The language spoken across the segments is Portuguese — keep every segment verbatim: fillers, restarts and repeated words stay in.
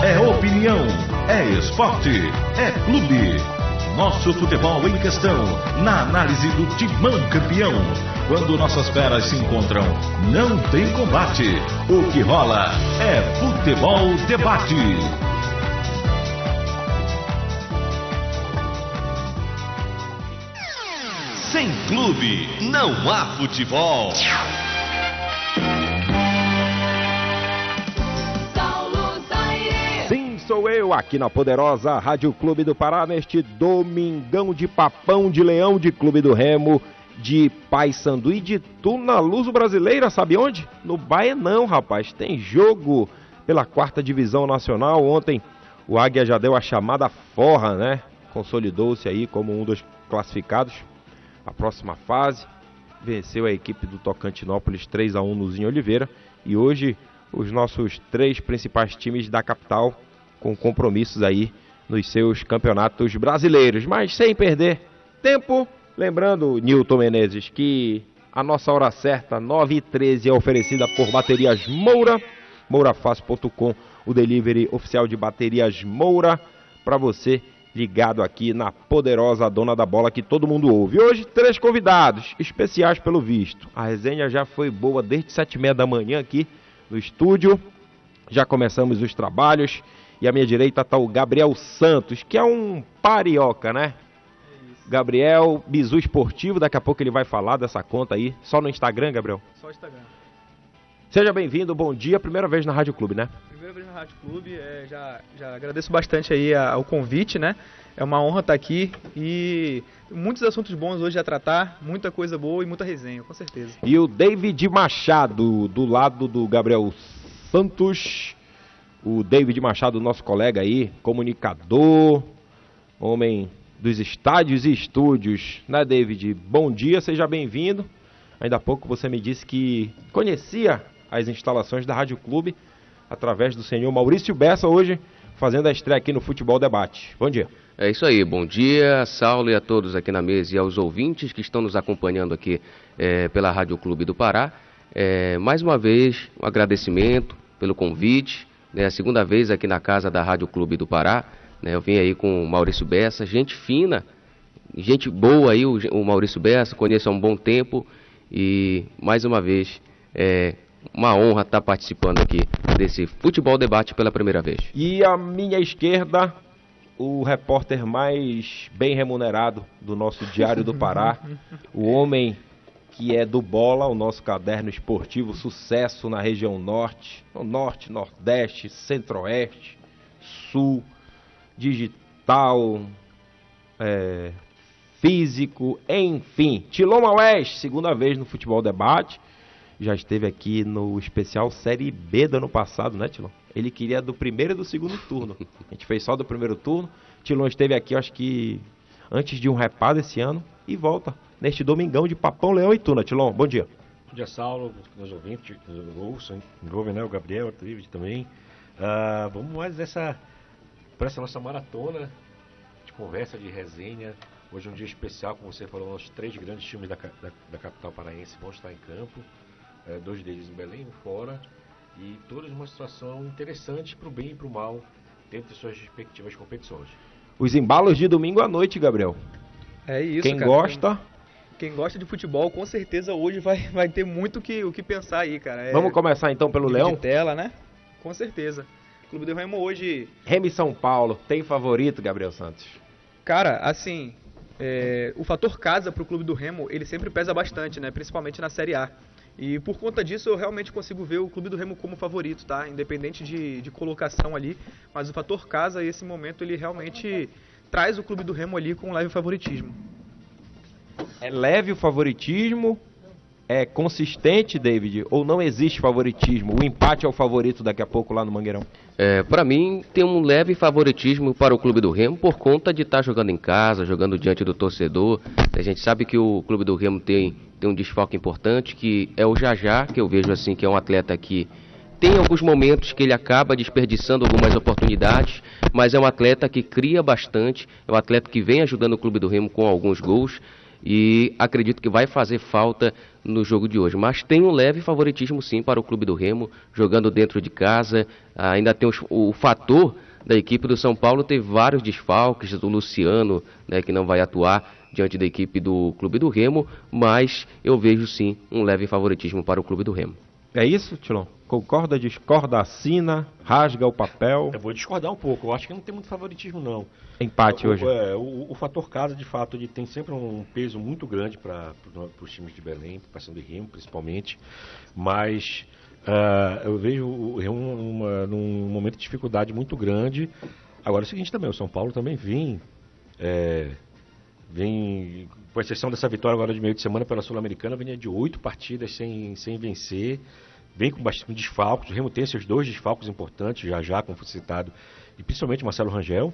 é opinião, é esporte, é clube. Nosso futebol em questão, na análise do Timão Campeão. Quando nossas feras se encontram, não tem combate. O que rola é Futebol Debate. Sem clube, não há futebol. Sou eu aqui na poderosa Rádio Clube do Pará, neste domingão de papão de leão de Clube do Remo, de Paysandu e de Tuna Luso Brasileira, sabe onde? No Baenão, rapaz, tem jogo pela quarta divisão nacional. Ontem o Águia já deu a chamada forra, né? Consolidou-se aí como um dos classificados à próxima fase, venceu a equipe do Tocantinópolis três a um no Zinho Oliveira, e hoje os nossos três principais times da capital com compromissos aí nos seus campeonatos brasileiros. Mas sem perder tempo, lembrando, Nilton Menezes, que a nossa hora certa, nove e treze, é oferecida por Baterias Moura, moura fácil ponto com, o delivery oficial de Baterias Moura, para você ligado aqui na poderosa dona da bola que todo mundo ouve. Hoje, três convidados especiais pelo visto. A resenha já foi boa desde sete e meia da manhã aqui no estúdio. Já começamos os trabalhos. E à minha direita está o Gabriel Santos, que é um parioca, né? É Gabriel, Bizu Esportivo, daqui a pouco ele vai falar dessa conta aí. Só no Instagram, Gabriel? Só no Instagram. Seja bem-vindo, bom dia. Primeira vez na Rádio Clube, né? Primeira vez na Rádio Clube, é, já, já agradeço bastante aí a, o convite, né? É uma honra estar aqui e muitos assuntos bons hoje a tratar, muita coisa boa e muita resenha, com certeza. E o David Machado, do lado do Gabriel Santos. O David Machado, nosso colega aí, comunicador, homem dos estádios e estúdios, né, David? Bom dia, seja bem-vindo. Ainda há pouco você me disse que conhecia as instalações da Rádio Clube através do senhor Maurício Bessa, hoje fazendo a estreia aqui no Futebol Debate. Bom dia. É isso aí, bom dia, Saulo, e a todos aqui na mesa e aos ouvintes que estão nos acompanhando aqui é, pela Rádio Clube do Pará. É, mais uma vez, um agradecimento pelo convite. É a segunda vez aqui na casa da Rádio Clube do Pará, né? Eu vim aí com o Maurício Bessa, gente fina, gente boa aí, o, o Maurício Bessa, conheço há um bom tempo e mais uma vez é uma honra estar participando aqui desse Futebol Debate pela primeira vez. E à minha esquerda, o repórter mais bem remunerado do nosso Diário do Pará, o homem que é do Bola, o nosso caderno esportivo, sucesso na região norte, no norte, nordeste, centro-oeste, sul, digital, é, físico, enfim. Tiloma West, segunda vez no Futebol Debate, já esteve aqui no especial Série B do ano passado, né, Tilon? Ele queria do primeiro e do segundo turno, a gente fez só do primeiro turno. Tilon esteve aqui, acho que antes de um repado esse ano, e volta neste domingão de Papão, Leão e Tuna. Tilon, bom dia. Bom dia, Saulo, meus ouvintes, nos ouçam, envolvem, né, o Gabriel, o David também. Uh, vamos mais essa, para essa nossa maratona de conversa, de resenha. Hoje é um dia especial, como você falou, os três grandes times da, da, da capital paraense vão estar em campo, é, dois deles em Belém e fora, e todos uma situação interessante para o bem e para o mal, dentro de suas respectivas competições. Os embalos de domingo à noite, Gabriel. É isso, Quem cara. gosta... Quem gosta de futebol, com certeza hoje vai, vai ter muito que, o que pensar aí, cara. É, Vamos começar então pelo Leão? De tela, né? Com certeza. O Clube do Remo hoje... Remo e São Paulo, tem favorito, Gabriel Santos? Cara, assim, é, o fator casa pro Clube do Remo, ele sempre pesa bastante, né? Principalmente na Série A. E por conta disso eu realmente consigo ver o Clube do Remo como favorito, tá? Independente de, de colocação ali. Mas o fator casa, esse momento, ele realmente traz o Clube do Remo ali com um leve favoritismo. É leve o favoritismo? É consistente, David? Ou não existe favoritismo? O empate é o favorito daqui a pouco lá no Mangueirão? É, para mim, tem um leve favoritismo para o Clube do Remo por conta de estar tá jogando em casa, jogando diante do torcedor. A gente sabe que o Clube do Remo tem, tem um desfoque importante, que é o Jajá, que eu vejo assim que é um atleta que tem alguns momentos que ele acaba desperdiçando algumas oportunidades, mas é um atleta que cria bastante, é um atleta que vem ajudando o Clube do Remo com alguns gols. e acredito que vai fazer falta no jogo de hoje. Mas tem um leve favoritismo sim para o Clube do Remo, jogando dentro de casa. Ainda tem os, o fator da equipe do São Paulo ter vários desfalques, do Luciano, né, que não vai atuar diante da equipe do Clube do Remo, mas eu vejo sim um leve favoritismo para o Clube do Remo. É isso, Tilon? Concorda, discorda, assina, rasga o papel? Eu vou discordar um pouco, eu acho que não tem muito favoritismo não. Empate o, hoje. É, o, o fator casa, de fato, ele tem sempre um peso muito grande para os times de Belém, para Paysandu e Remo, principalmente, mas uh, eu vejo o Remo numa, num momento de dificuldade muito grande. Agora é o seguinte também, o São Paulo também vem... É, Vem, com exceção dessa vitória agora de meio de semana pela Sul-Americana, vinha de oito partidas sem, sem vencer, vem com bastante desfalques. O Remo tem esses dois desfalques importantes, já já, como foi citado, e principalmente Marcelo Rangel.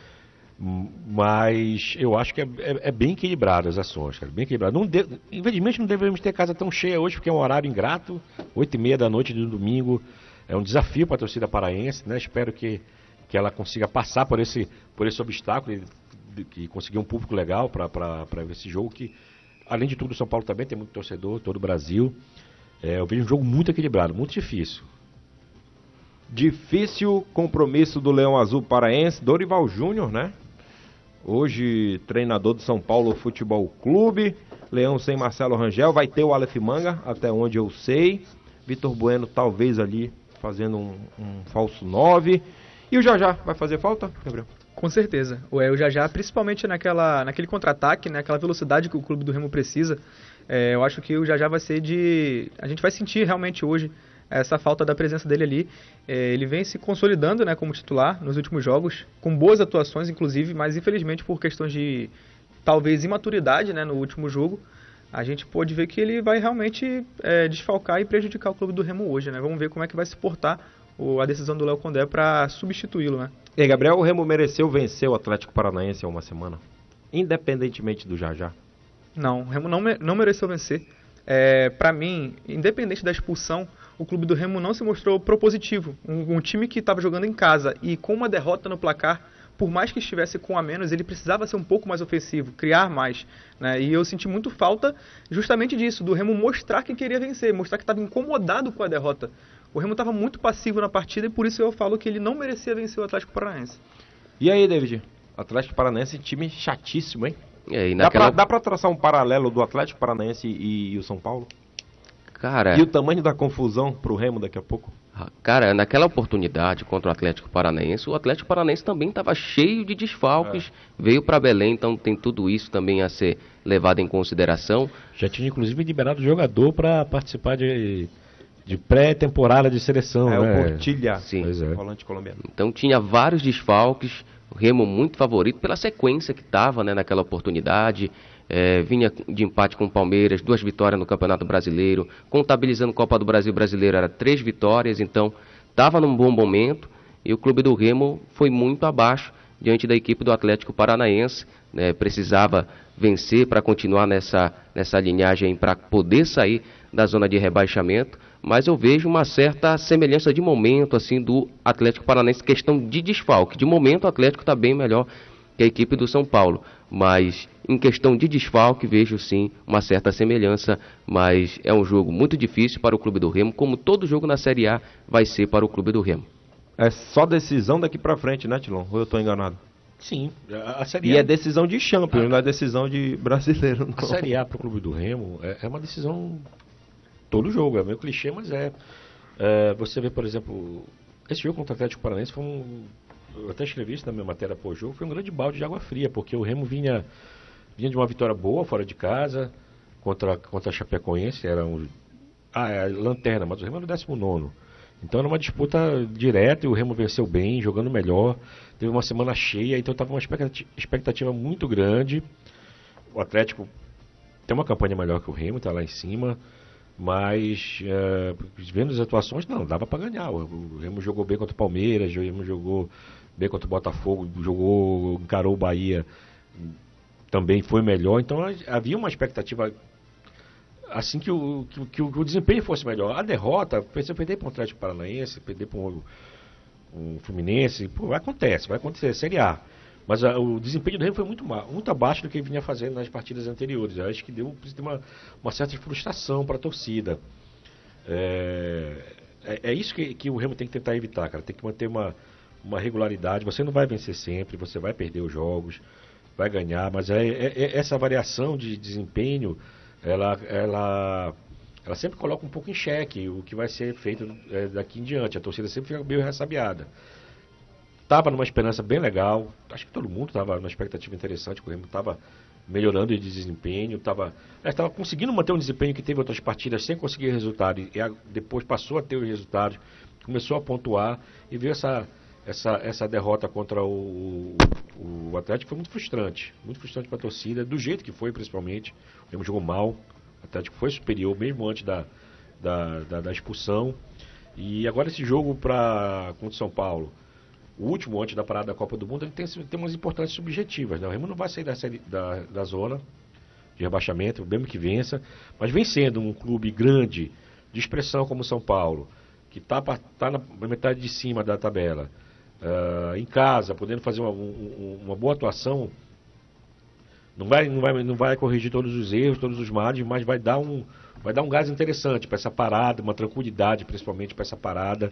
Mas eu acho que é, é, é bem equilibrado as ações, cara, bem equilibrado. Não de, infelizmente não devemos ter casa tão cheia hoje, porque é um horário ingrato, oito e meia da noite de domingo. É um desafio para a torcida paraense, né? Espero que, que ela consiga passar por esse, por esse obstáculo e que conseguir um público legal para esse jogo, que além de tudo o São Paulo também tem muito torcedor, todo o Brasil. É, eu vejo um jogo muito equilibrado, muito difícil. Difícil compromisso do Leão Azul paraense, Dorival Júnior, né? Hoje treinador do São Paulo Futebol Clube. Leão sem Marcelo Rangel, vai ter o Aleph Manga, até onde eu sei. Vitor Bueno talvez ali fazendo um, um falso nove. E o Jajá vai fazer falta, Gabriel? Com certeza. O Jajá, principalmente naquela, naquele contra-ataque, né, aquela velocidade que o Clube do Remo precisa, é, eu acho que o Jajá vai ser de... A gente vai sentir realmente hoje essa falta da presença dele ali. É, ele vem se consolidando, né, como titular nos últimos jogos, com boas atuações, inclusive, mas infelizmente por questões de, talvez, imaturidade, né, no último jogo, a gente pode ver que ele vai realmente é, desfalcar e prejudicar o Clube do Remo hoje, né? Vamos ver como é que vai se portar o, a decisão do Léo Condé para substituí-lo, né? E aí, Gabriel, o Remo mereceu vencer o Atlético Paranaense há uma semana, independentemente do Jajá? Não, o Remo não, não mereceu vencer. É, para mim, independente da expulsão, o Clube do Remo não se mostrou propositivo. Um, um time que estava jogando em casa e com uma derrota no placar, por mais que estivesse com a menos, ele precisava ser um pouco mais ofensivo, criar mais, né? E eu senti muito falta justamente disso, do Remo mostrar que queria vencer, mostrar que estava incomodado com a derrota. O Remo estava muito passivo na partida e por isso eu falo que ele não merecia vencer o Atlético Paranaense. E aí, David? Atlético Paranaense, time chatíssimo, hein? É, e naquela... Dá pra, dá pra traçar um paralelo do Atlético Paranaense e, e o São Paulo? Cara... E o tamanho da confusão pro Remo daqui a pouco? Cara, naquela oportunidade contra o Atlético Paranaense, o Atlético Paranaense também estava cheio de desfalques, é. Veio para Belém, então tem tudo isso também a ser levado em consideração. Já tinha inclusive liberado o jogador para participar de, de pré-temporada de seleção, é, né? O Portilha, sim, é. Volante colombiano. Então tinha vários desfalques, o Remo muito favorito pela sequência que estava, né, naquela oportunidade. É, vinha de empate com o Palmeiras, duas vitórias no Campeonato Brasileiro, contabilizando Copa do Brasil Brasileiro, era três vitórias, então estava num bom momento e o Clube do Remo foi muito abaixo diante da equipe do Atlético Paranaense, né, precisava vencer para continuar nessa, nessa linhagem para poder sair da zona de rebaixamento, mas eu vejo uma certa semelhança de momento assim do Atlético Paranaense, questão de desfalque. De momento o Atlético está bem melhor que a equipe do São Paulo, mas em questão de desfalque vejo sim uma certa semelhança, mas é um jogo muito difícil para o Clube do Remo, como todo jogo na Série A vai ser para o Clube do Remo. É só decisão daqui pra frente, né, Tilon? Ou eu tô enganado? Sim. A, a Série A... E é decisão de Champions, ah, não é decisão de brasileiro, não. A Série A pro Clube do Remo é, é uma decisão todo jogo, é meio clichê, mas é. é. Você vê, por exemplo, esse jogo contra o Atlético Paranaense foi um... Eu até escrevi isso na minha matéria pós-jogo, foi um grande balde de água fria, porque o Remo vinha, vinha de uma vitória boa fora de casa, contra, contra a Chapecoense, era um... Ah, é a lanterna, mas o Remo era o décimo nono. Então era uma disputa direta e o Remo venceu bem, jogando melhor. Teve uma semana cheia, então estava uma expectativa muito grande. O Atlético tem uma campanha melhor que o Remo, está lá em cima. Mas, é, vendo as atuações, não, dava para ganhar. O, o Remo jogou bem contra o Palmeiras, o Remo jogou bem contra o Botafogo, jogou, encarou o Bahia, também foi melhor. Então havia uma expectativa... Assim que o, que, que o desempenho fosse melhor. A derrota, você perder para um Atlético Paranaense, perder para um, um Fluminense, pô, vai acontecer, vai acontecer, Série A. Mas a, o desempenho do Remo foi muito, ma- muito abaixo do que ele vinha fazendo nas partidas anteriores. Eu acho que deu uma, uma certa frustração para a torcida. É, é, é isso que, que o Remo tem que tentar evitar, cara. Tem que manter uma, uma regularidade. Você não vai vencer sempre, você vai perder os jogos, vai ganhar, mas é, é- é essa variação de desempenho, ela, ela, ela sempre coloca um pouco em xeque o que vai ser feito é, daqui em diante. A torcida sempre fica meio ressabiada. Estava numa esperança bem legal, acho que todo mundo estava numa expectativa interessante, o Remo estava melhorando de desempenho, estava conseguindo manter um desempenho que teve outras partidas sem conseguir resultado, e, e a, depois passou a ter os resultados, começou a pontuar, e veio essa, essa, essa derrota contra o, o, o Atlético, foi muito frustrante, muito frustrante para a torcida, do jeito que foi principalmente. O Remo jogou mal, o Atlético foi superior mesmo antes da, da, da, da expulsão, e agora esse jogo pra, contra o São Paulo, o último antes da parada da Copa do Mundo, ele tem, tem umas importâncias subjetivas, né? O Remo não vai sair da, série, da, da zona de rebaixamento, mesmo que vença, mas vencendo um clube grande, de expressão como o São Paulo, que está tá na metade de cima da tabela, uh, em casa, podendo fazer uma, um, uma boa atuação, não vai, não, vai, não vai corrigir todos os erros, todos os males, mas vai dar um, vai dar um gás interessante para essa parada, uma tranquilidade principalmente para essa parada,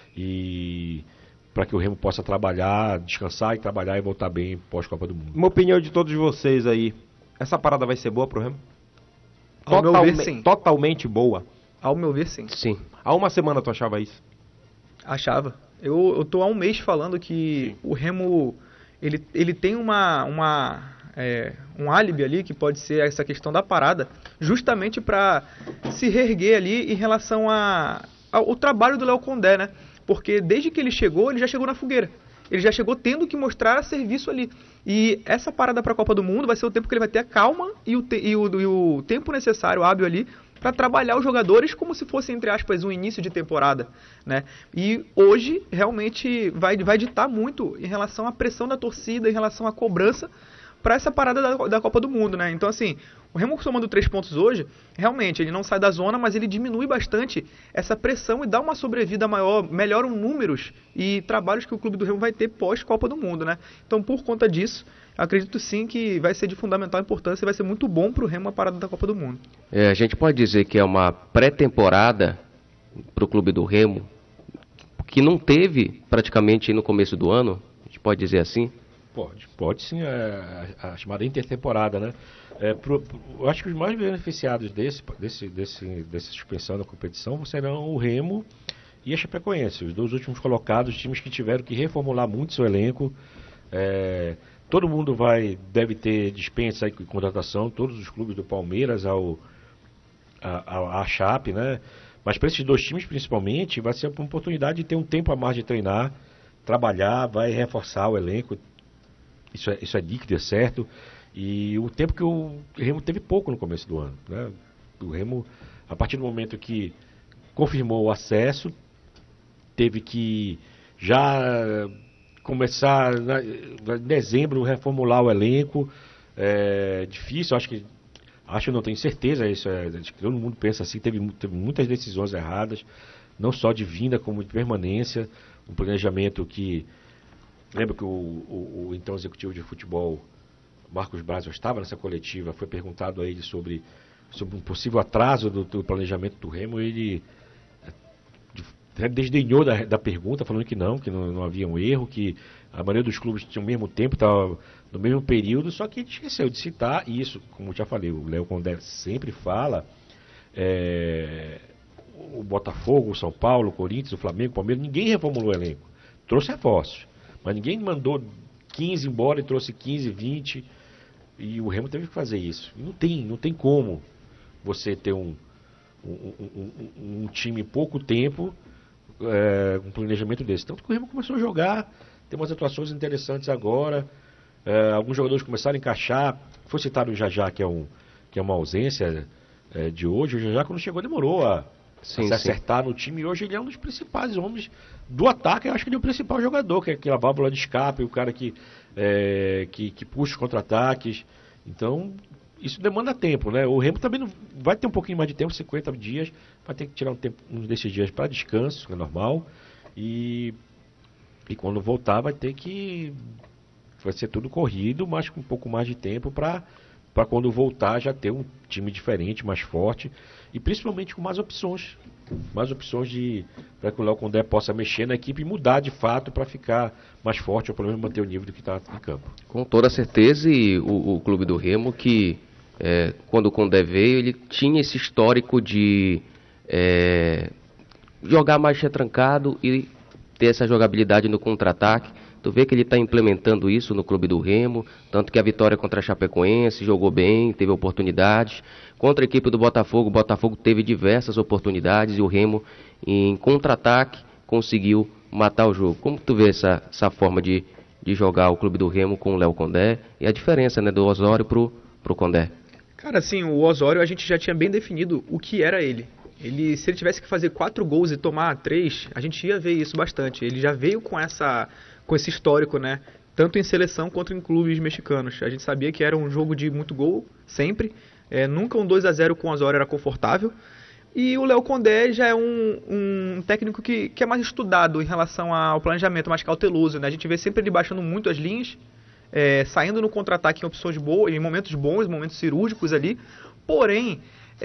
e para que o Remo possa trabalhar, descansar e trabalhar e voltar bem pós-Copa do Mundo. Uma opinião de todos vocês aí. Essa parada vai ser boa pro Remo? Ao meu Totalme- ver, sim. Totalmente boa. Ao meu ver, sim. Sim. Há uma semana tu achava isso? Achava. Eu, eu tô há um mês falando que o Remo, ele, ele tem uma, uma, é, um álibi ali, que pode ser essa questão da parada, justamente para se reerguer ali em relação a, ao trabalho do Léo Condé, né? Porque desde que ele chegou, ele já chegou na fogueira. Ele já chegou tendo que mostrar serviço ali. E essa parada para a Copa do Mundo vai ser o tempo que ele vai ter a calma e o, te, e o, e o tempo necessário, hábil ali, para trabalhar os jogadores como se fosse, entre aspas, um início de temporada, né? E hoje, realmente, vai, vai ditar muito em relação à pressão da torcida, em relação à cobrança para essa parada da, da Copa do Mundo, né? Então, assim, o Remo somando três pontos hoje, realmente, ele não sai da zona, mas ele diminui bastante essa pressão e dá uma sobrevida maior, melhoram números e trabalhos que o clube do Remo vai ter pós-Copa do Mundo, né? Então, por conta disso, acredito sim que vai ser de fundamental importância e vai ser muito bom para o Remo a parada da Copa do Mundo. É, a gente pode dizer que é uma pré-temporada para o clube do Remo, que não teve praticamente no começo do ano, a gente pode dizer assim? Pode, pode sim, é, a, a chamada intertemporada, né? É, pro, pro, eu acho que os mais beneficiados desse, desse, desse, dessa suspensão da competição serão o Remo e a Chapecoense, os dois últimos colocados, times que tiveram que reformular muito seu elenco. É, todo mundo vai, deve ter dispensa aí com contratação, todos os clubes do Palmeiras ao, a, a, a Chape, né? Mas para esses dois times principalmente, vai ser uma oportunidade de ter um tempo a mais de treinar, trabalhar, vai reforçar o elenco. Isso é, isso é líquido, é certo. E o tempo que o Remo teve pouco no começo do ano, né? O Remo, a partir do momento que confirmou o acesso, teve que já começar em dezembro reformular o elenco. É difícil, acho que acho que não tenho certeza, isso é, acho que todo mundo pensa assim, teve, teve muitas decisões erradas, não só de vinda como de permanência, um planejamento que lembro que o, o, o então executivo de futebol, Marcos Braz, estava nessa coletiva, foi perguntado a ele sobre, sobre um possível atraso do, do planejamento do Remo, e ele é, desdenhou da, da pergunta, falando que não, que não, não havia um erro, que a maioria dos clubes tinha o mesmo tempo, estava no mesmo período, só que ele esqueceu de citar, e isso, como eu já falei, o Léo Condé sempre fala, é, o Botafogo, o São Paulo, o Corinthians, o Flamengo, o Palmeiras, ninguém reformulou o elenco, trouxe reforços. Mas ninguém mandou quinze embora e trouxe quinze, vinte. E o Remo teve que fazer isso. E não tem, não tem como você ter um, um, um, um, um time em pouco tempo, é, um planejamento desse. Tanto que o Remo começou a jogar, tem umas atuações interessantes agora. É, alguns jogadores começaram a encaixar. Foi citado o Jajá, que é, um, que é uma ausência é, de hoje. O Jajá, quando chegou, demorou a, sim, a se acertar sim. no time. E hoje ele é um dos principais homens do ataque. Eu acho que ele é o principal jogador, que é aquela válvula de escape, o cara que, é, que, que puxa os contra-ataques. Então, isso demanda tempo, né? O Remo também não, vai ter um pouquinho mais de tempo, cinquenta dias, vai ter que tirar um, tempo, um desses dias para descanso, que é normal. E, e quando voltar vai ter que vai ser tudo corrido, mas com um pouco mais de tempo para para quando voltar já ter um time diferente, mais forte e principalmente com mais opções. Mais opções de para que o Léo Condé possa mexer na equipe e mudar de fato para ficar mais forte ou pelo menos manter o nível do que está em campo. Com toda certeza, e o, o Clube do Remo que é, quando o Condé veio, ele tinha esse histórico de é, jogar mais retrancado e ter essa jogabilidade no contra-ataque. Tu vê que ele está implementando isso no Clube do Remo, tanto que a vitória contra a Chapecoense jogou bem, teve oportunidades. Contra a equipe do Botafogo, o Botafogo teve diversas oportunidades e o Remo, em contra-ataque, conseguiu matar o jogo. Como tu vê essa, essa forma de, de jogar o Clube do Remo com o Léo Condé e a diferença, né, do Osório pro, pro Condé? Cara, assim, o Osório a gente já tinha bem definido o que era ele. Ele, se ele tivesse que fazer quatro gols e tomar três, a gente ia ver isso bastante. Ele já veio com essa... com esse histórico, né? Tanto em seleção quanto em clubes mexicanos. A gente sabia que era um jogo de muito gol, sempre. É, nunca um dois a zero com o Osório era confortável. E o Léo Condé já é um, um técnico que, que é mais estudado em relação ao planejamento, mais cauteloso, né? A gente vê sempre ele baixando muito as linhas, é, saindo no contra-ataque em opções boas, em momentos bons, momentos cirúrgicos ali. Porém,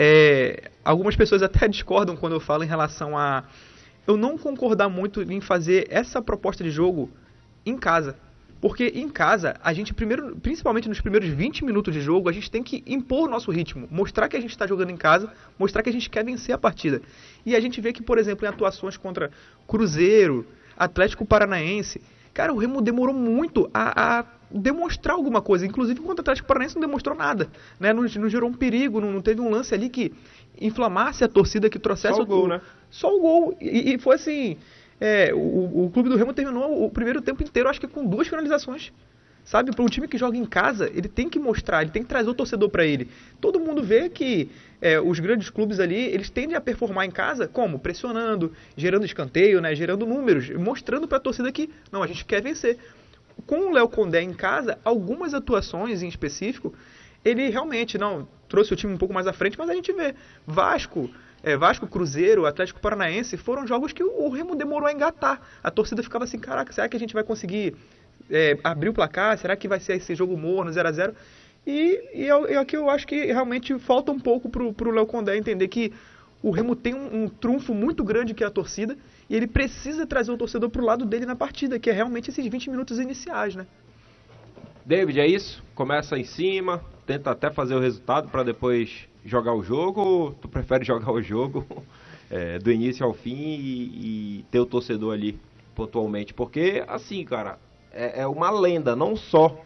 é, algumas pessoas até discordam quando eu falo em relação a eu não concordar muito em fazer essa proposta de jogo em casa. Porque em casa, a gente primeiro, principalmente nos primeiros vinte minutos de jogo, a gente tem que impor o nosso ritmo, mostrar que a gente está jogando em casa, mostrar que a gente quer vencer a partida. E a gente vê que, por exemplo, em atuações contra Cruzeiro, Atlético Paranaense, cara, o Remo demorou muito a, a demonstrar alguma coisa. Inclusive, contra o Atlético Paranaense não demonstrou nada, né? Não, não gerou um perigo, não, não teve um lance ali que inflamasse a torcida, que trouxesse Só o gol, né? Só o gol. E, e foi assim... É, o, o Clube do Remo terminou o primeiro tempo inteiro, acho que com duas finalizações. Sabe, para um time que joga em casa, ele tem que mostrar, ele tem que trazer o torcedor para ele. Todo mundo vê que é, os grandes clubes ali, eles tendem a performar em casa, como? Pressionando, gerando escanteio, né, gerando números, mostrando para a torcida que, não, a gente quer vencer. Com o Léo Condé em casa, algumas atuações em específico, ele realmente, não, trouxe o time um pouco mais à frente, mas a gente vê, Vasco... É, Vasco, Cruzeiro, Atlético Paranaense foram jogos que o, o Remo demorou a engatar. A torcida ficava assim, caraca, será que a gente vai conseguir é, abrir o placar? Será que vai ser esse jogo morno, zero a zero? E, e aqui eu, eu acho que realmente falta um pouco pro, pro Léo Condé entender que o Remo tem um, um trunfo muito grande que é a torcida e ele precisa trazer o torcedor pro lado dele na partida, que é realmente esses vinte minutos iniciais, né? David, é isso? Começa em cima, tenta até fazer o resultado para depois jogar o jogo, ou tu prefere jogar o jogo é, do início ao fim e, e ter o torcedor ali pontualmente? Porque, assim, cara, é, é uma lenda, não só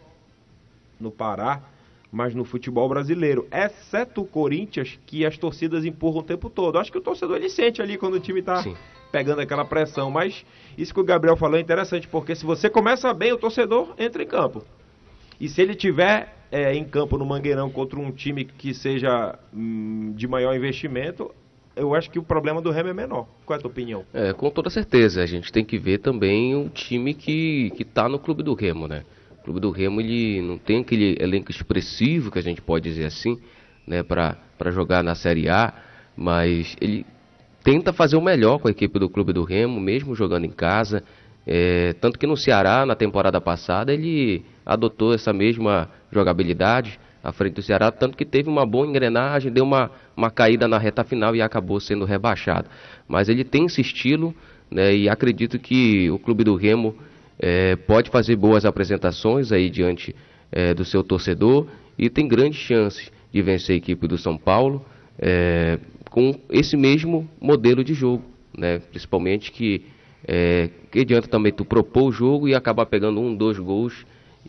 no Pará, mas no futebol brasileiro, exceto o Corinthians, que as torcidas empurram o tempo todo. Acho que o torcedor ele sente ali quando o time tá Sim. pegando aquela pressão, mas isso que o Gabriel falou é interessante, porque se você começa bem, o torcedor entra em campo. E se ele tiver é, em campo no Mangueirão contra um time que seja hum, de maior investimento, eu acho que o problema do Remo é menor. Qual é a tua opinião? É, com toda certeza. A gente tem que ver também o time que que está no Clube do Remo, né? O Clube do Remo ele não tem aquele elenco expressivo, que a gente pode dizer assim, né, para para jogar na Série A, mas ele tenta fazer o melhor com a equipe do Clube do Remo, mesmo jogando em casa. É, tanto que no Ceará, na temporada passada, ele adotou essa mesma jogabilidade à frente do Ceará, tanto que teve uma boa engrenagem, deu uma, uma caída na reta final e acabou sendo rebaixado. Mas ele tem esse estilo, né, e acredito que o Clube do Remo é, pode fazer boas apresentações aí diante é, do seu torcedor e tem grandes chances de vencer a equipe do São Paulo é, com esse mesmo modelo de jogo, né, principalmente que É, que adianta também tu propor o jogo e acabar pegando um, dois gols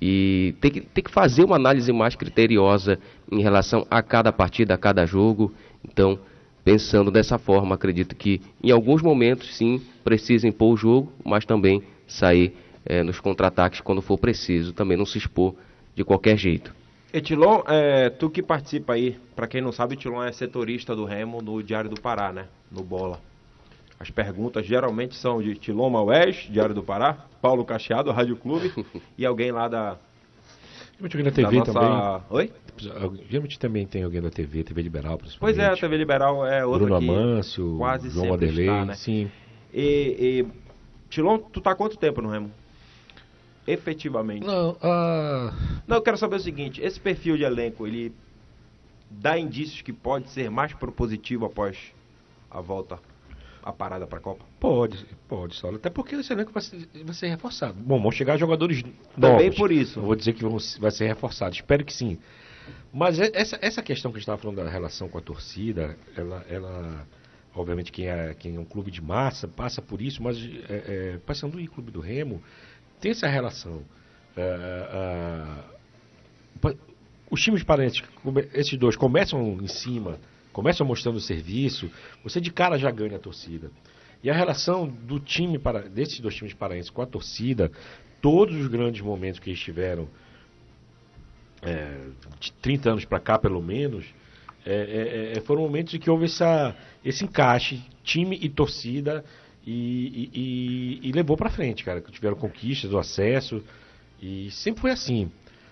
e tem que, tem que fazer uma análise mais criteriosa em relação a cada partida, a cada jogo. Então, pensando dessa forma, acredito que em alguns momentos sim, precisa impor o jogo, mas também sair é, nos contra-ataques quando for preciso, também não se expor de qualquer jeito. Etilon, é, tu que participa aí, pra quem não sabe, Etilon é setorista do Remo no Diário do Pará, né, no Bola. As perguntas geralmente são de Tilon Maués, Diário do Pará, Paulo Cacheado, Rádio Clube, e alguém lá da... Geralmente alguém da T V nossa... também. Oi? Geralmente também tem alguém da T V, T V Liberal, Pois principalmente. é, a T V Liberal é outra Bruno que Amâncio, quase João sempre Adelei, está, né? sim. E, e, Tilon, tu tá há quanto tempo no Remo? efetivamente? Não, uh... Não, eu quero saber o seguinte, esse perfil de elenco, ele dá indícios que pode ser mais propositivo após a volta, a parada para a Copa? Pode, pode, Saulo. Até porque esse elenco vai ser, vai ser reforçado. Bom, vão chegar jogadores Também novos. por isso. Eu vou dizer que vão, vai ser reforçado. Espero que sim. Mas essa, essa questão que a gente estava falando da relação com a torcida, ela, ela obviamente quem é, quem é um clube de massa passa por isso, mas é, é, Paysandu e Clube do Remo tem essa relação. É, é, os times paraenses, esses dois, começam em cima, começam mostrando o serviço, você de cara já ganha a torcida. E a relação do time para, desses dois times paraenses com a torcida, todos os grandes momentos que eles tiveram, é, de trinta anos para cá pelo menos, é, é, foram momentos em que houve essa, esse encaixe, time e torcida, e, e, e, e levou para frente, cara, que tiveram conquistas, o acesso, e sempre foi assim.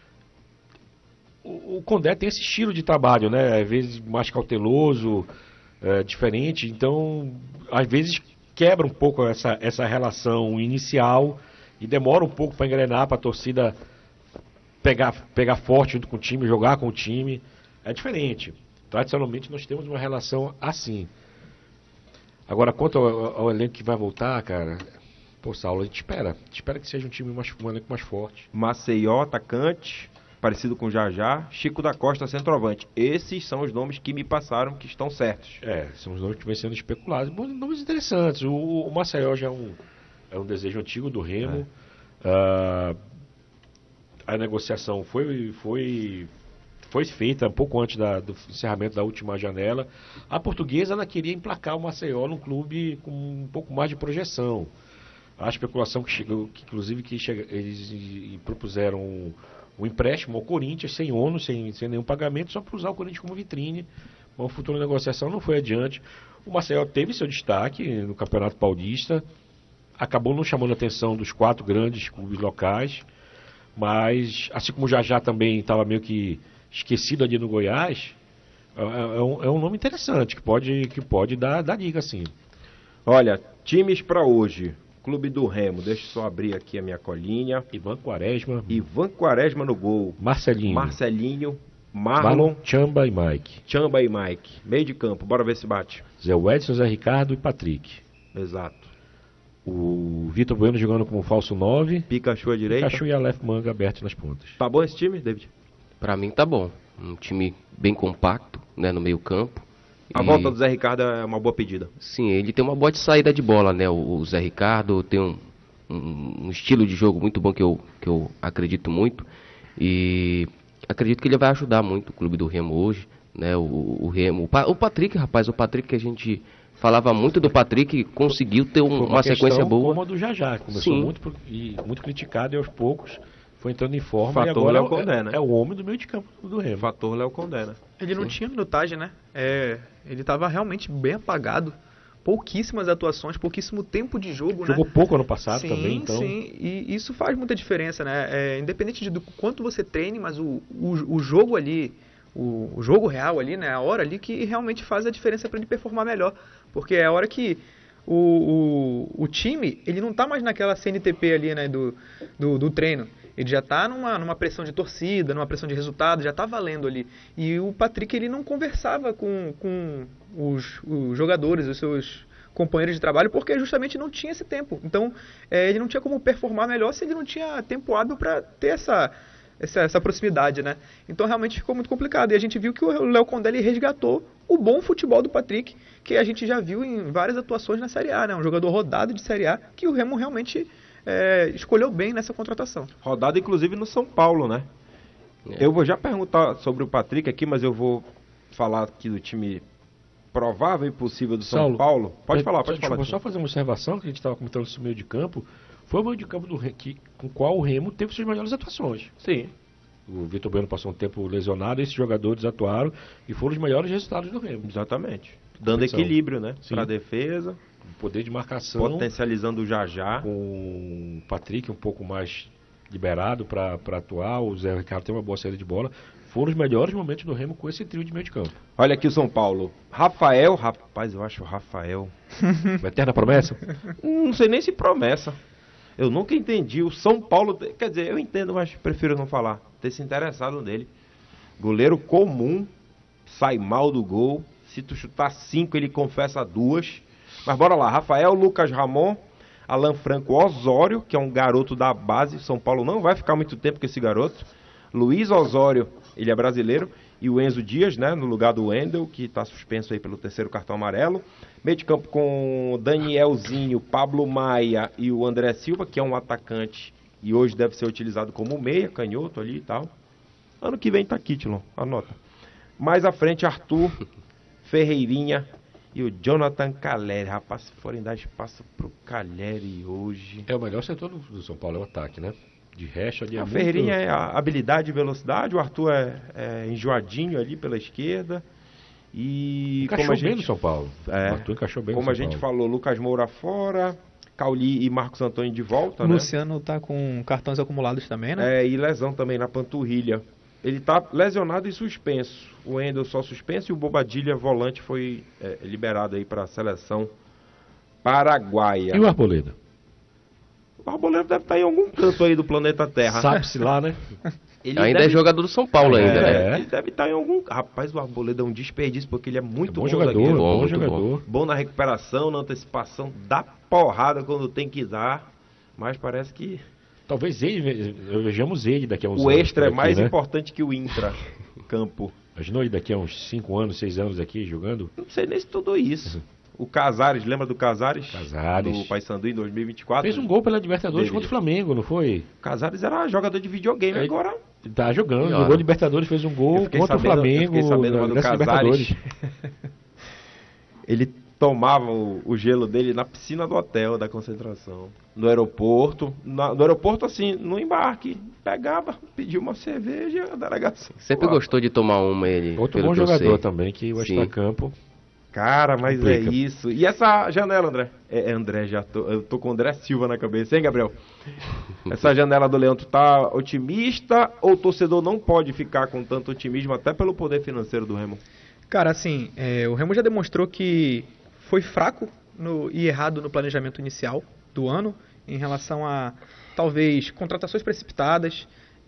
O, o Condé tem esse estilo de trabalho, né, às vezes mais cauteloso, é, diferente, então às vezes quebra um pouco essa, essa relação inicial e demora um pouco para engrenar, para a torcida pegar, pegar forte junto com o time, jogar com o time. É diferente. Tradicionalmente nós temos uma relação assim. Agora, quanto ao, ao elenco que vai voltar, cara, pô, Saulo, a gente espera. A gente espera que seja um time mais, um elenco mais forte. Maceió, atacante, parecido com o Jajá. Chico da Costa, centroavante. Esses são os nomes que me passaram que estão certos. É, são os nomes que vêm sendo especulados. Bom, nomes interessantes. O, o Maceió já é um, é um desejo antigo do Remo. É. Uh, a negociação foi, foi, foi feita um pouco antes da, do encerramento da última janela. A Portuguesa ela queria emplacar o Maceió num clube com um pouco mais de projeção. A especulação que chegou, que inclusive que chega, eles propuseram um, um empréstimo ao Corinthians sem ônus, sem, sem nenhum pagamento, só para usar o Corinthians como vitrine. Uma futura negociação não foi adiante. O Maceió teve seu destaque no Campeonato Paulista, acabou não chamando a atenção dos quatro grandes clubes locais. Mas, assim como o Jajá também estava meio que esquecido ali no Goiás, é, é, um, é um nome interessante, que pode, que pode dar, dar liga, sim. Olha, times para hoje. Clube do Remo, deixa eu só abrir aqui a minha colinha. Ivan Quaresma. Ivan Quaresma no gol. Marcelinho. Marcelinho. Marlon. Marlon, Chamba e Mike. Chamba e Mike. Meio de campo, bora ver se bate. Zé Wedson, Zé Ricardo e Patrick. Exato. O Vitor Bueno jogando como falso nove. Pikachu à direita. Pikachu e Aleph Manga abertos nas pontas. Tá bom esse time, David? Pra mim tá bom. Um time bem compacto, né, no meio campo. A e... volta do Zé Ricardo é uma boa pedida. Sim, ele tem uma boa de saída de bola, né? O, o Zé Ricardo tem um, um, um estilo de jogo muito bom que eu, que eu acredito muito. E acredito que ele vai ajudar muito o clube do Remo hoje, né? O, o Remo. O, pa, o Patrick, rapaz, o Patrick que a gente falava muito do Patrick, conseguiu ter um, uma, uma sequência boa. Como a do Jajá, começou muito, e muito criticado e aos poucos foi entrando em forma. Fator e agora Léo é, Condé, né? É o homem do meio de campo do Remo. Fator Léo Condé, né? Ele não Sim. tinha minutagem, né? É, ele estava realmente bem apagado. Pouquíssimas atuações, pouquíssimo tempo de jogo, Jogou né? pouco ano passado sim, também, então... Sim, e isso faz muita diferença, né? É, independente de do quanto você treine, mas o, o, o jogo ali, o, o jogo real ali, né? A hora ali que realmente faz a diferença para ele performar melhor. Porque é a hora que o, o, o time, ele não tá mais naquela C N T P ali, né, do, do, do treino. Ele já tá numa, numa pressão de torcida, numa pressão de resultado, já tá valendo ali. E o Patrick, ele não conversava com, com os, os jogadores, os seus companheiros de trabalho, porque justamente não tinha esse tempo. Então, é, ele não tinha como performar melhor se ele não tinha tempo hábil para ter essa... Essa, essa proximidade, né? Então realmente ficou muito complicado. E a gente viu que o Léo Condé resgatou o bom futebol do Patrick, que a gente já viu em várias atuações na Série A, né? Um jogador rodado de Série A, que o Remo realmente é, escolheu bem nessa contratação. Rodado inclusive no São Paulo, né? É. Eu vou já perguntar sobre o Patrick aqui, mas eu vou falar aqui do time provável e possível do São Saulo, Paulo. Pode eu, falar, pode deixa falar. Eu só fazer uma observação, que a gente estava comentando sobre o meio de campo. Foi o meio de campo do, que, com o qual o Remo teve suas melhores atuações. Sim. O Vitor Bueno passou um tempo lesionado, esses jogadores atuaram e foram os melhores resultados do Remo. Exatamente. Dando equilíbrio, né? Para a defesa. Poder de marcação. Potencializando o Jajá. Com o Patrick um pouco mais liberado para atuar. O Zé Ricardo tem uma boa saída de bola. Foram os melhores momentos do Remo com esse trio de meio de campo. Olha aqui o São Paulo. Rafael, rapaz, eu acho o Rafael... Uma eterna promessa? Não sei nem se promessa. Eu nunca entendi o São Paulo, quer dizer, eu entendo, mas prefiro não falar, ter se interessado nele. Goleiro comum, sai mal do gol, se tu chutar cinco ele confessa duas. Mas bora lá, Rafael, Lucas Ramon, Alan Franco Osório, que é um garoto da base, São Paulo não vai ficar muito tempo com esse garoto. Luiz Osório, ele é brasileiro, e o Enzo Dias, né, no lugar do Wendel, que está suspenso aí pelo terceiro cartão amarelo. Meio de campo com Danielzinho, Pablo Maia e o André Silva, que é um atacante e hoje deve ser utilizado como meia, canhoto ali e tal. Ano que vem tá aqui, Tilon, anota. Mais à frente, Arthur, Ferreirinha e o Jonathan Caleri. Rapaz, se forem dar espaço pro Caleri hoje... É o melhor setor do, do São Paulo, é o ataque, né? De resto ali é A muito... Ferreirinha é a habilidade e velocidade, o Arthur é, é enjoadinho ali pela esquerda. E encaixou como a gente, bem no São Paulo. É, o Arthur encaixou bem como no a São gente Paulo. falou, Lucas Moura fora, Cauli e Marcos Antônio de volta, O né? Luciano tá com cartões acumulados também, né? É, e lesão também na panturrilha. Ele tá lesionado e suspenso. O Wendel só suspenso e o Bobadilha, volante, foi é, liberado aí para a seleção paraguaia. E o Arboleda? O Arboleda deve estar em algum canto aí do planeta Terra. Sabe-se lá, né? Ele Ainda deve... é jogador do São Paulo ainda, É, né? ele deve estar em algum... Rapaz, o Arboleda é um desperdício, porque ele é muito Bom bom, jogador, zagueiro. bom, muito jogador. Bom na recuperação, na antecipação, dá porrada quando tem que dar, mas parece que Talvez ele, vejamos ele daqui a uns o anos. extra é por aqui, mais né? importante que o intra campo. Imaginou ele daqui a uns cinco anos, seis anos aqui jogando? Não sei nem se tudo isso. O Casares, lembra do Casares? Casares. Do Paysandu em dois mil e vinte e quatro. Fez um gol pela Libertadores Deveria. contra o Flamengo, não foi? Casares era jogador de videogame, É, agora... Tá jogando, Melhor. jogou Libertadores, fez um Eu gol fiquei contra sabendo- o Flamengo eu fiquei sabendo uma do nessa Casares. Libertadores. Ele tomava o, o gelo dele na piscina do hotel da concentração. No aeroporto. Na- no aeroporto, assim, no embarque. Pegava, pedia uma cerveja, a delegação. Sempre Lá. gostou de tomar uma ele. Outro pelo bom que eu jogador sei. também, que o Sim. extracampo. Cara, mas Complica. é isso. E essa janela, André? É, é André, já tô. Eu tô com o André Silva na cabeça, hein, Gabriel? Essa janela do Leão, tu tá otimista ou o torcedor não pode ficar com tanto otimismo, até pelo poder financeiro do Remo? Cara, assim, é, o Remo já demonstrou que foi fraco no- e errado no planejamento inicial do ano, em relação a, talvez, contratações precipitadas,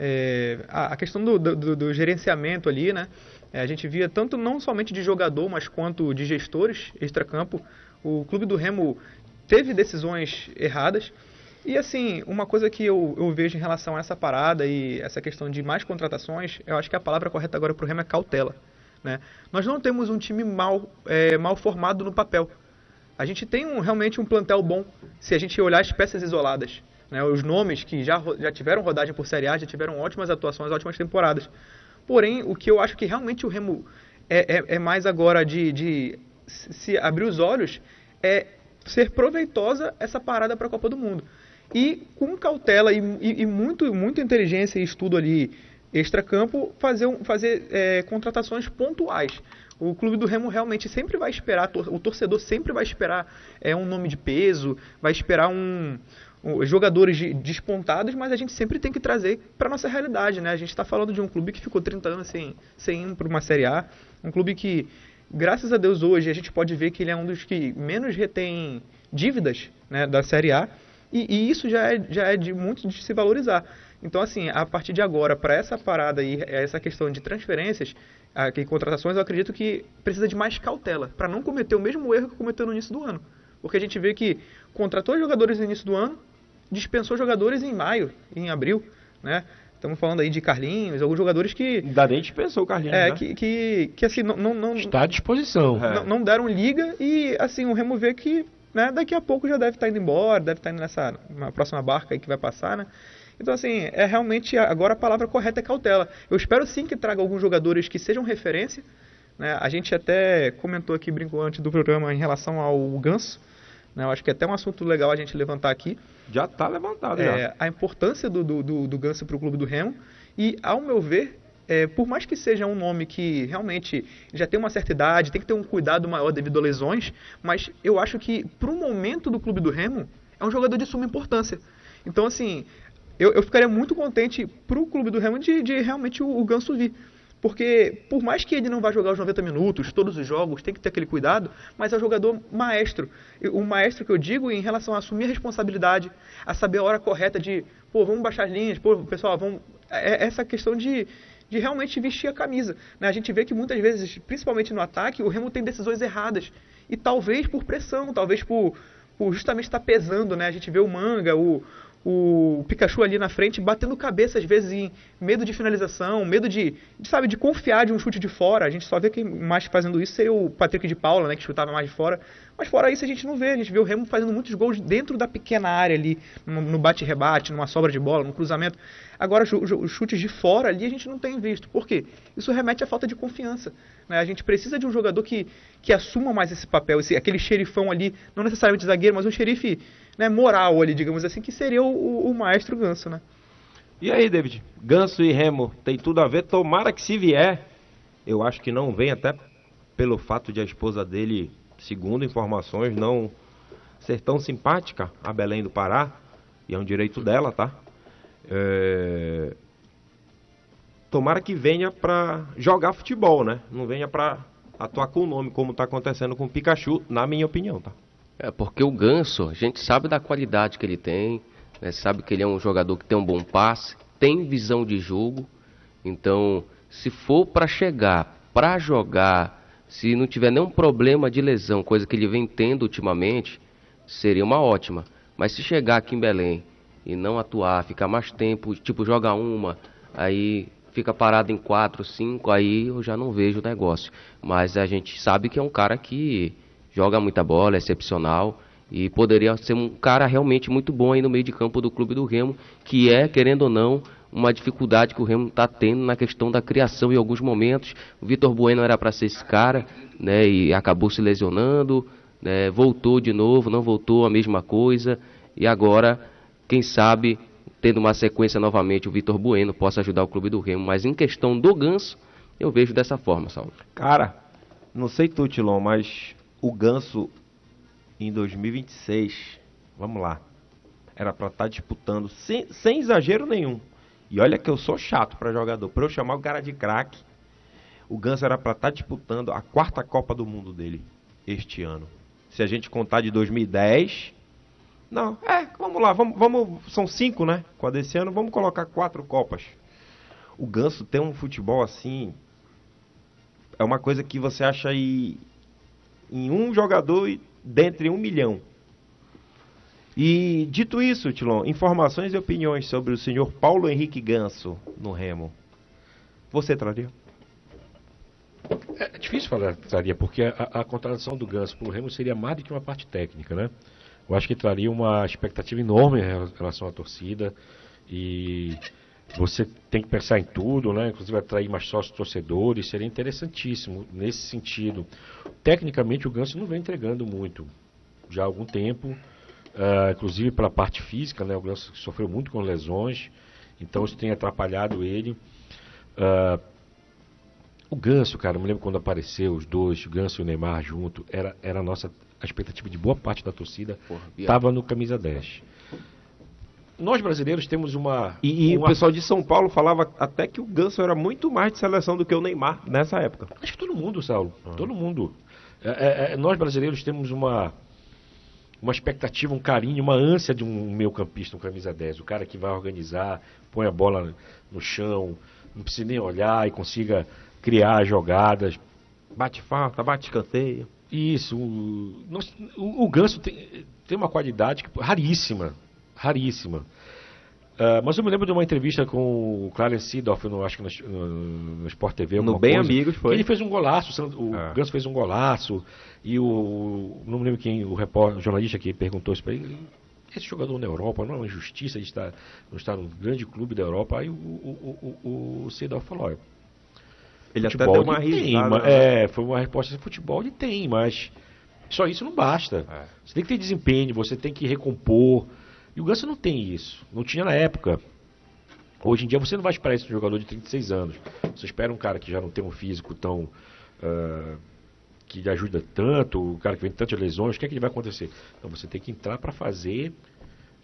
é, a, a questão do, do- do gerenciamento ali, né? É, a gente via tanto não somente de jogador, mas quanto de gestores extracampo. O clube do Remo teve decisões erradas. E assim, uma coisa que eu, eu vejo em relação a essa parada e essa questão de mais contratações, eu acho que a palavra correta agora para o Remo é cautela. Né? Nós não temos um time mal, é, mal formado no papel. A gente tem um, realmente um plantel bom se a gente olhar as peças isoladas. Né? Os nomes que já, ro- já tiveram rodagem por Série A, já tiveram ótimas atuações, ótimas temporadas. Porém, o que eu acho que realmente o Remo é, é, é mais agora de, de se se abrir os olhos é ser proveitosa essa parada para a Copa do Mundo. E com cautela e, e, e muito, muita inteligência e estudo ali extracampo, fazer, um, fazer é, contratações pontuais. O clube do Remo realmente sempre vai esperar, tor- o torcedor sempre vai esperar é, um nome de peso, vai esperar um, um- jogadores de- despontados, mas a gente sempre tem que trazer para nossa realidade. Né? A gente está falando de um clube que ficou trinta anos sem, sem ir para uma Série A, um clube que, graças a Deus, hoje a gente pode ver que ele é um dos que menos retém dívidas, né, da Série A, e, e isso já é, já é de muito de se valorizar. Então, assim, a partir de agora, para essa parada aí, essa questão de transferências, ah, que contratações, eu acredito que precisa de mais cautela, para não cometer o mesmo erro que cometeu no início do ano. Porque a gente vê que contratou jogadores no início do ano, dispensou jogadores em maio, em abril, né? Estamos falando aí de Carlinhos, alguns jogadores que, Ainda nem dispensou o Carlinhos, é, né? que, que, que assim, não, não, não, Está à disposição. É. não, não deram liga e, assim, o Remo vê que, né, daqui a pouco já deve estar indo embora, deve estar indo nessa uma próxima barca aí que vai passar, né? Então, assim, é realmente, agora a palavra correta é cautela. Eu espero sim que traga alguns jogadores que sejam referência, né? A gente até comentou aqui, brincou antes do programa, em relação ao Ganso, né? Eu acho que é até um assunto legal a gente levantar aqui. Já tá levantado, É, já. a importância do, do, do, do Ganso para o clube do Remo. E, ao meu ver, é, por mais que seja um nome que realmente já tem uma certa idade, tem que ter um cuidado maior devido a lesões, mas eu acho que, para o momento do clube do Remo, é um jogador de suma importância. Então, assim, eu, eu ficaria muito contente para o clube do Remo de, de realmente o, o Ganso vir. Porque, por mais que ele não vá jogar os noventa minutos, todos os jogos, tem que ter aquele cuidado, mas é um jogador maestro. O maestro que eu digo em relação a assumir a responsabilidade, a saber a hora correta de, pô, vamos baixar as linhas, pô, pessoal, vamos... É essa questão de, de realmente vestir a camisa, né? A gente vê que muitas vezes, principalmente no ataque, o Remo tem decisões erradas. E talvez por pressão, talvez por, por justamente estar pesando, né? A gente vê o Manga, o... o Pikachu ali na frente, batendo cabeça, às vezes, em medo de finalização, medo de, de, sabe, de confiar de um chute de fora. A gente só vê quem mais fazendo isso seria o Patrick de Paula, né, que chutava mais de fora. Mas fora isso a gente não vê. A gente vê o Remo fazendo muitos gols dentro da pequena área ali, no, no bate-rebate, numa sobra de bola, no cruzamento. Agora, os chutes de fora ali a gente não tem visto. Por quê? Isso remete à falta de confiança, né? A gente precisa de um jogador que, que assuma mais esse papel, esse, aquele xerifão ali, não necessariamente zagueiro, mas um xerife, né, moral ali, digamos assim, que seria o, o, o maestro Ganso, né? E aí, David? Ganso e Remo tem tudo a ver? Tomara que se vier, eu acho que não vem, até pelo fato de a esposa dele, segundo informações, não ser tão simpática a Belém do Pará, e é um direito dela, tá? É... Tomara que venha pra jogar futebol, né? Não venha pra atuar com o nome, como tá acontecendo com o Pikachu, na minha opinião, tá? É, porque o Ganso, a gente sabe da qualidade que ele tem, né? Sabe que ele é um jogador que tem um bom passe, tem visão de jogo. Então, se for para chegar, para jogar, se não tiver nenhum problema de lesão, coisa que ele vem tendo ultimamente, seria uma ótima. Mas se chegar aqui em Belém e não atuar, ficar mais tempo, tipo, joga uma, aí fica parado em quatro, cinco, aí eu já não vejo o negócio. Mas a gente sabe que é um cara que joga muita bola, é excepcional, e poderia ser um cara realmente muito bom aí no meio de campo do Clube do Remo, que é, querendo ou não, uma dificuldade que o Remo está tendo na questão da criação em alguns momentos. O Vitor Bueno era para ser esse cara, né, e acabou se lesionando, né, voltou de novo, não voltou, a mesma coisa, e agora, quem sabe, tendo uma sequência novamente, o Vitor Bueno possa ajudar o Clube do Remo. Mas em questão do Ganso, eu vejo dessa forma, Saulo. Cara, não sei tu, Tilon, mas o Ganso em dois mil e vinte e seis, vamos lá, era pra estar disputando sem, sem exagero nenhum. E olha que eu sou chato pra jogador, pra eu chamar o cara de craque, o Ganso era pra estar disputando a quarta Copa do Mundo dele este ano. Se a gente contar de dois mil e dez, não, é, vamos lá, vamos, vamos, são cinco, né? Com a desse ano, vamos colocar quatro Copas. O Ganso tem um futebol assim, é uma coisa que você acha aí em um jogador dentre um milhão. E dito isso, Tilon, informações e opiniões sobre o senhor Paulo Henrique Ganso no Remo, você traria? É difícil falar traria, porque a, a contratação do Ganso para o Remo seria mais do que uma parte técnica, né? Eu acho que traria uma expectativa enorme em relação à torcida, e você tem que pensar em tudo, né? Inclusive atrair mais sócios torcedores, seria interessantíssimo nesse sentido. Tecnicamente o Ganso não vem entregando muito já há algum tempo, uh, inclusive pela parte física, né? O Ganso sofreu muito com lesões, então isso tem atrapalhado ele. Uh, o Ganso, cara, eu me lembro quando apareceu os dois, o Ganso e o Neymar junto, era, era a nossa a expectativa de boa parte da torcida, estava no camisa dez. Nós brasileiros temos uma... E, e uma... o pessoal de São Paulo falava até que o Ganso era muito mais de seleção do que o Neymar nessa época. Acho que todo mundo, Saulo, ah. todo mundo. É, é, nós brasileiros temos uma, uma expectativa, um carinho, uma ânsia de um meio campista, um camisa dez. O cara que vai organizar, põe a bola no chão, não precisa nem olhar e consiga criar jogadas. Bate falta, bate escanteio. Isso. O, nós, o, o Ganso tem, tem uma qualidade que, raríssima. Raríssima. Uh, mas eu me lembro de uma entrevista com o Clarence Seedorf, no, acho que no, no, no Sport T V. No Bem coisa, Amigos foi. Ele fez um golaço, o ah. Ganso fez um golaço, e o. Não me lembro quem, o, repórter, o jornalista que perguntou isso para ele. Esse jogador na Europa não é uma injustiça de estar, não estar num grande clube da Europa. Aí o, o, o, o, o Seedorf falou: olha, ele até deu uma risada. Tem, é, foi uma resposta assim: futebol ele tem, mas só isso não basta. É. Você tem que ter desempenho, você tem que recompor. E o Ganso não tem isso. Não tinha na época. Hoje em dia você não vai esperar isso de um jogador de trinta e seis anos. Você espera um cara que já não tem um físico tão... Uh, que lhe ajuda tanto, o cara que vem de tantas lesões, o que é que vai acontecer? Então você tem que entrar para fazer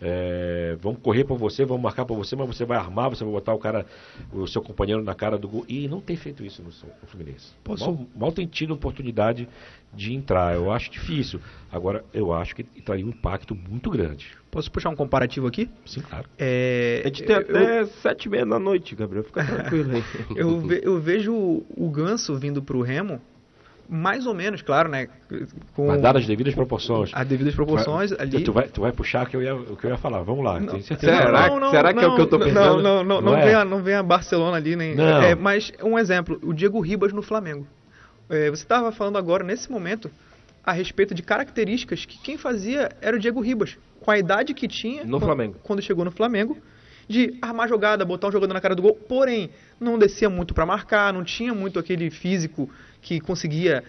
É, vamos correr para você, vamos marcar para você, mas você vai armar, você vai botar o cara, o seu companheiro na cara do gol. E não tem feito isso no, no Fluminense. Posso... Mal, mal tem tido oportunidade de entrar. Eu acho difícil. Agora, eu acho que traria um impacto muito grande. Posso puxar um comparativo aqui? Sim, claro. É, A gente tem eu- até sete e meia da noite, Gabriel. Fica tranquilo aí. Eu, ve- eu vejo o Ganso vindo pro Remo, mais ou menos, claro, né? Com Mas dadas as devidas proporções. as devidas proporções Vai- ali. Tu vai, tu vai puxar que eu ia, o que eu ia falar. Vamos lá. Tenho certeza. Será? Será que é o que eu tô não, pensando? Não, não, não, Não não, é? venha, não venha Barcelona ali, nem. Não. É, mas um exemplo, o Diego Ribas no Flamengo. É, você estava falando agora, nesse momento, a respeito de características que quem fazia era o Diego Ribas. Com a idade que tinha. No quando, Flamengo. Quando chegou no Flamengo. De armar jogada, botar um jogador na cara do gol. Porém, não descia muito para marcar, não tinha muito aquele físico que conseguia.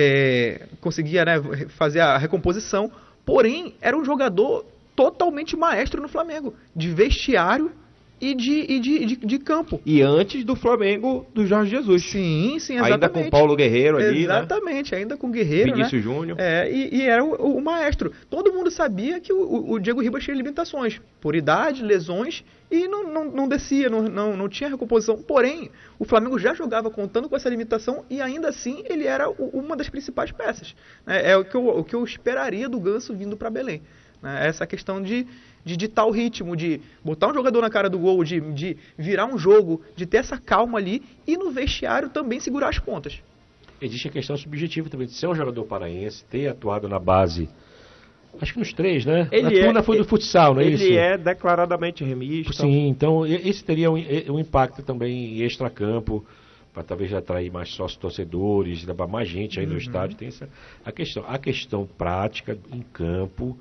É, conseguia né, fazer a recomposição, porém era um jogador totalmente maestro no Flamengo, de vestiário e de, e de, de, de campo. E antes do Flamengo, do Jorge Jesus. Sim, sim, exatamente. Ainda com o Paulo Guerreiro ali, Exatamente, ainda com o né? Guerreiro, Vinícius né? Júnior. É, e, e era o, o maestro. Todo mundo sabia que o, o- o Diego Ribas tinha limitações, por idade, lesões, e não, não, não descia, não, não, não tinha recomposição. Porém, o Flamengo já jogava contando com essa limitação e ainda assim ele era o- uma das principais peças. É, é o, que eu, o que eu esperaria do Ganso vindo para Belém. Né? Essa questão de, de ditar o ritmo, de botar um jogador na cara do gol, de, de virar um jogo, de ter essa calma ali e no vestiário também segurar as pontas. Existe a questão subjetiva também de ser um jogador paraense, ter atuado na base. Acho que nos três, né? Ele a Tuna é- foi do futsal, não é Ele isso? é declaradamente remista. Sim, então e- esse teria um, e- um impacto também em extracampo, para talvez atrair mais sócios torcedores, levar mais gente aí no estádio. Tem essa a questão, a questão prática em campo.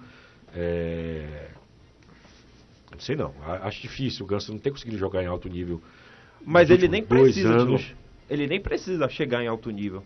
É... Não sei não, a- acho difícil. O Ganso não ter conseguido jogar em alto nível. Mas nos ele nem últimos dois precisa, anos. Tilo. Ele nem precisa chegar em alto nível.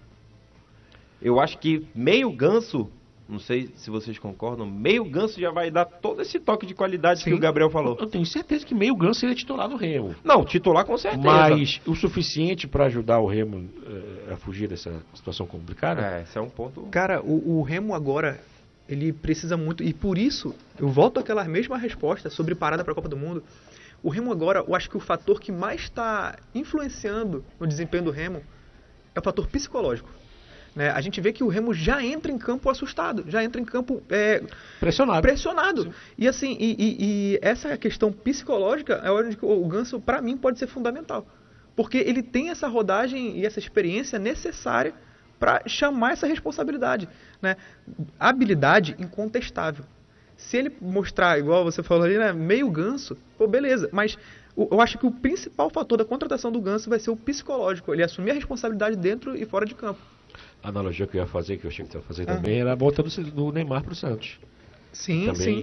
Eu acho que meio Ganso, não sei se vocês concordam, meio Ganso já vai dar todo esse toque de qualidade que Sim. o Gabriel falou. Eu tenho certeza que meio Ganso ele é titular do Remo. Não, titular com certeza. Mas o suficiente para ajudar o Remo eh, a fugir dessa situação complicada? É, esse é um ponto. Cara, o, o Remo agora, ele precisa muito, e por isso, eu volto àquela mesma resposta sobre parada para a Copa do Mundo. O Remo agora, eu acho que o fator que mais está influenciando no desempenho do Remo é o fator psicológico. Né? A gente vê que o Remo já entra em campo assustado, já entra em campo é, Pressionado. pressionado. E assim, e, e- e essa questão psicológica é onde que o Ganso, para mim, pode ser fundamental. Porque ele tem essa rodagem e essa experiência necessária para chamar essa responsabilidade. Né? Habilidade incontestável. Se ele mostrar, igual você falou ali, né, meio Ganso, pô, beleza. Mas o- eu acho que o principal fator da contratação do Ganso vai ser o psicológico. Ele assumir a responsabilidade dentro e fora de campo. A analogia que eu ia fazer, que eu achei que você ia fazer também, era a volta do, do Neymar para o Santos. Sim, Também sim.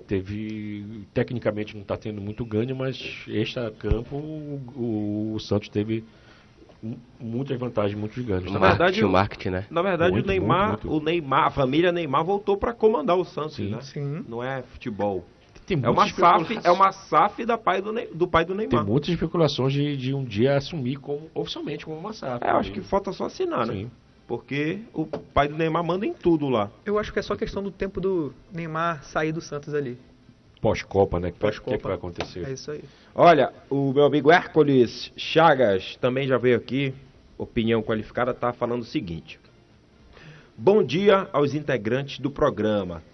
teve, tecnicamente não está tendo muito ganho, mas extra-campo o, o Santos teve mu- muitas vantagens, muitos ganhos. O Na também. verdade, marketing, o- o marketing, né? Na verdade, Muito, o Neymar, muito, muito. o Neymar, a família Neymar voltou para comandar o Santos, Sim. né? Sim. Não é futebol. Tem É uma muitas SAF, especulações- é uma SAF da pai do, Ney- do pai do Tem Neymar. muitas especulações de, de um dia assumir como, oficialmente como uma S A F. É, eu acho que falta só assinar, né? Sim. Porque o pai do Neymar manda em tudo lá. Eu acho que é só questão do tempo do Neymar sair do Santos ali. Pós-Copa, né? O que, Pós-Copa. é que vai acontecer? É isso aí. Olha, o meu amigo Hércules Chagas também já veio aqui, opinião qualificada, tá falando o seguinte. Bom dia aos integrantes do programa.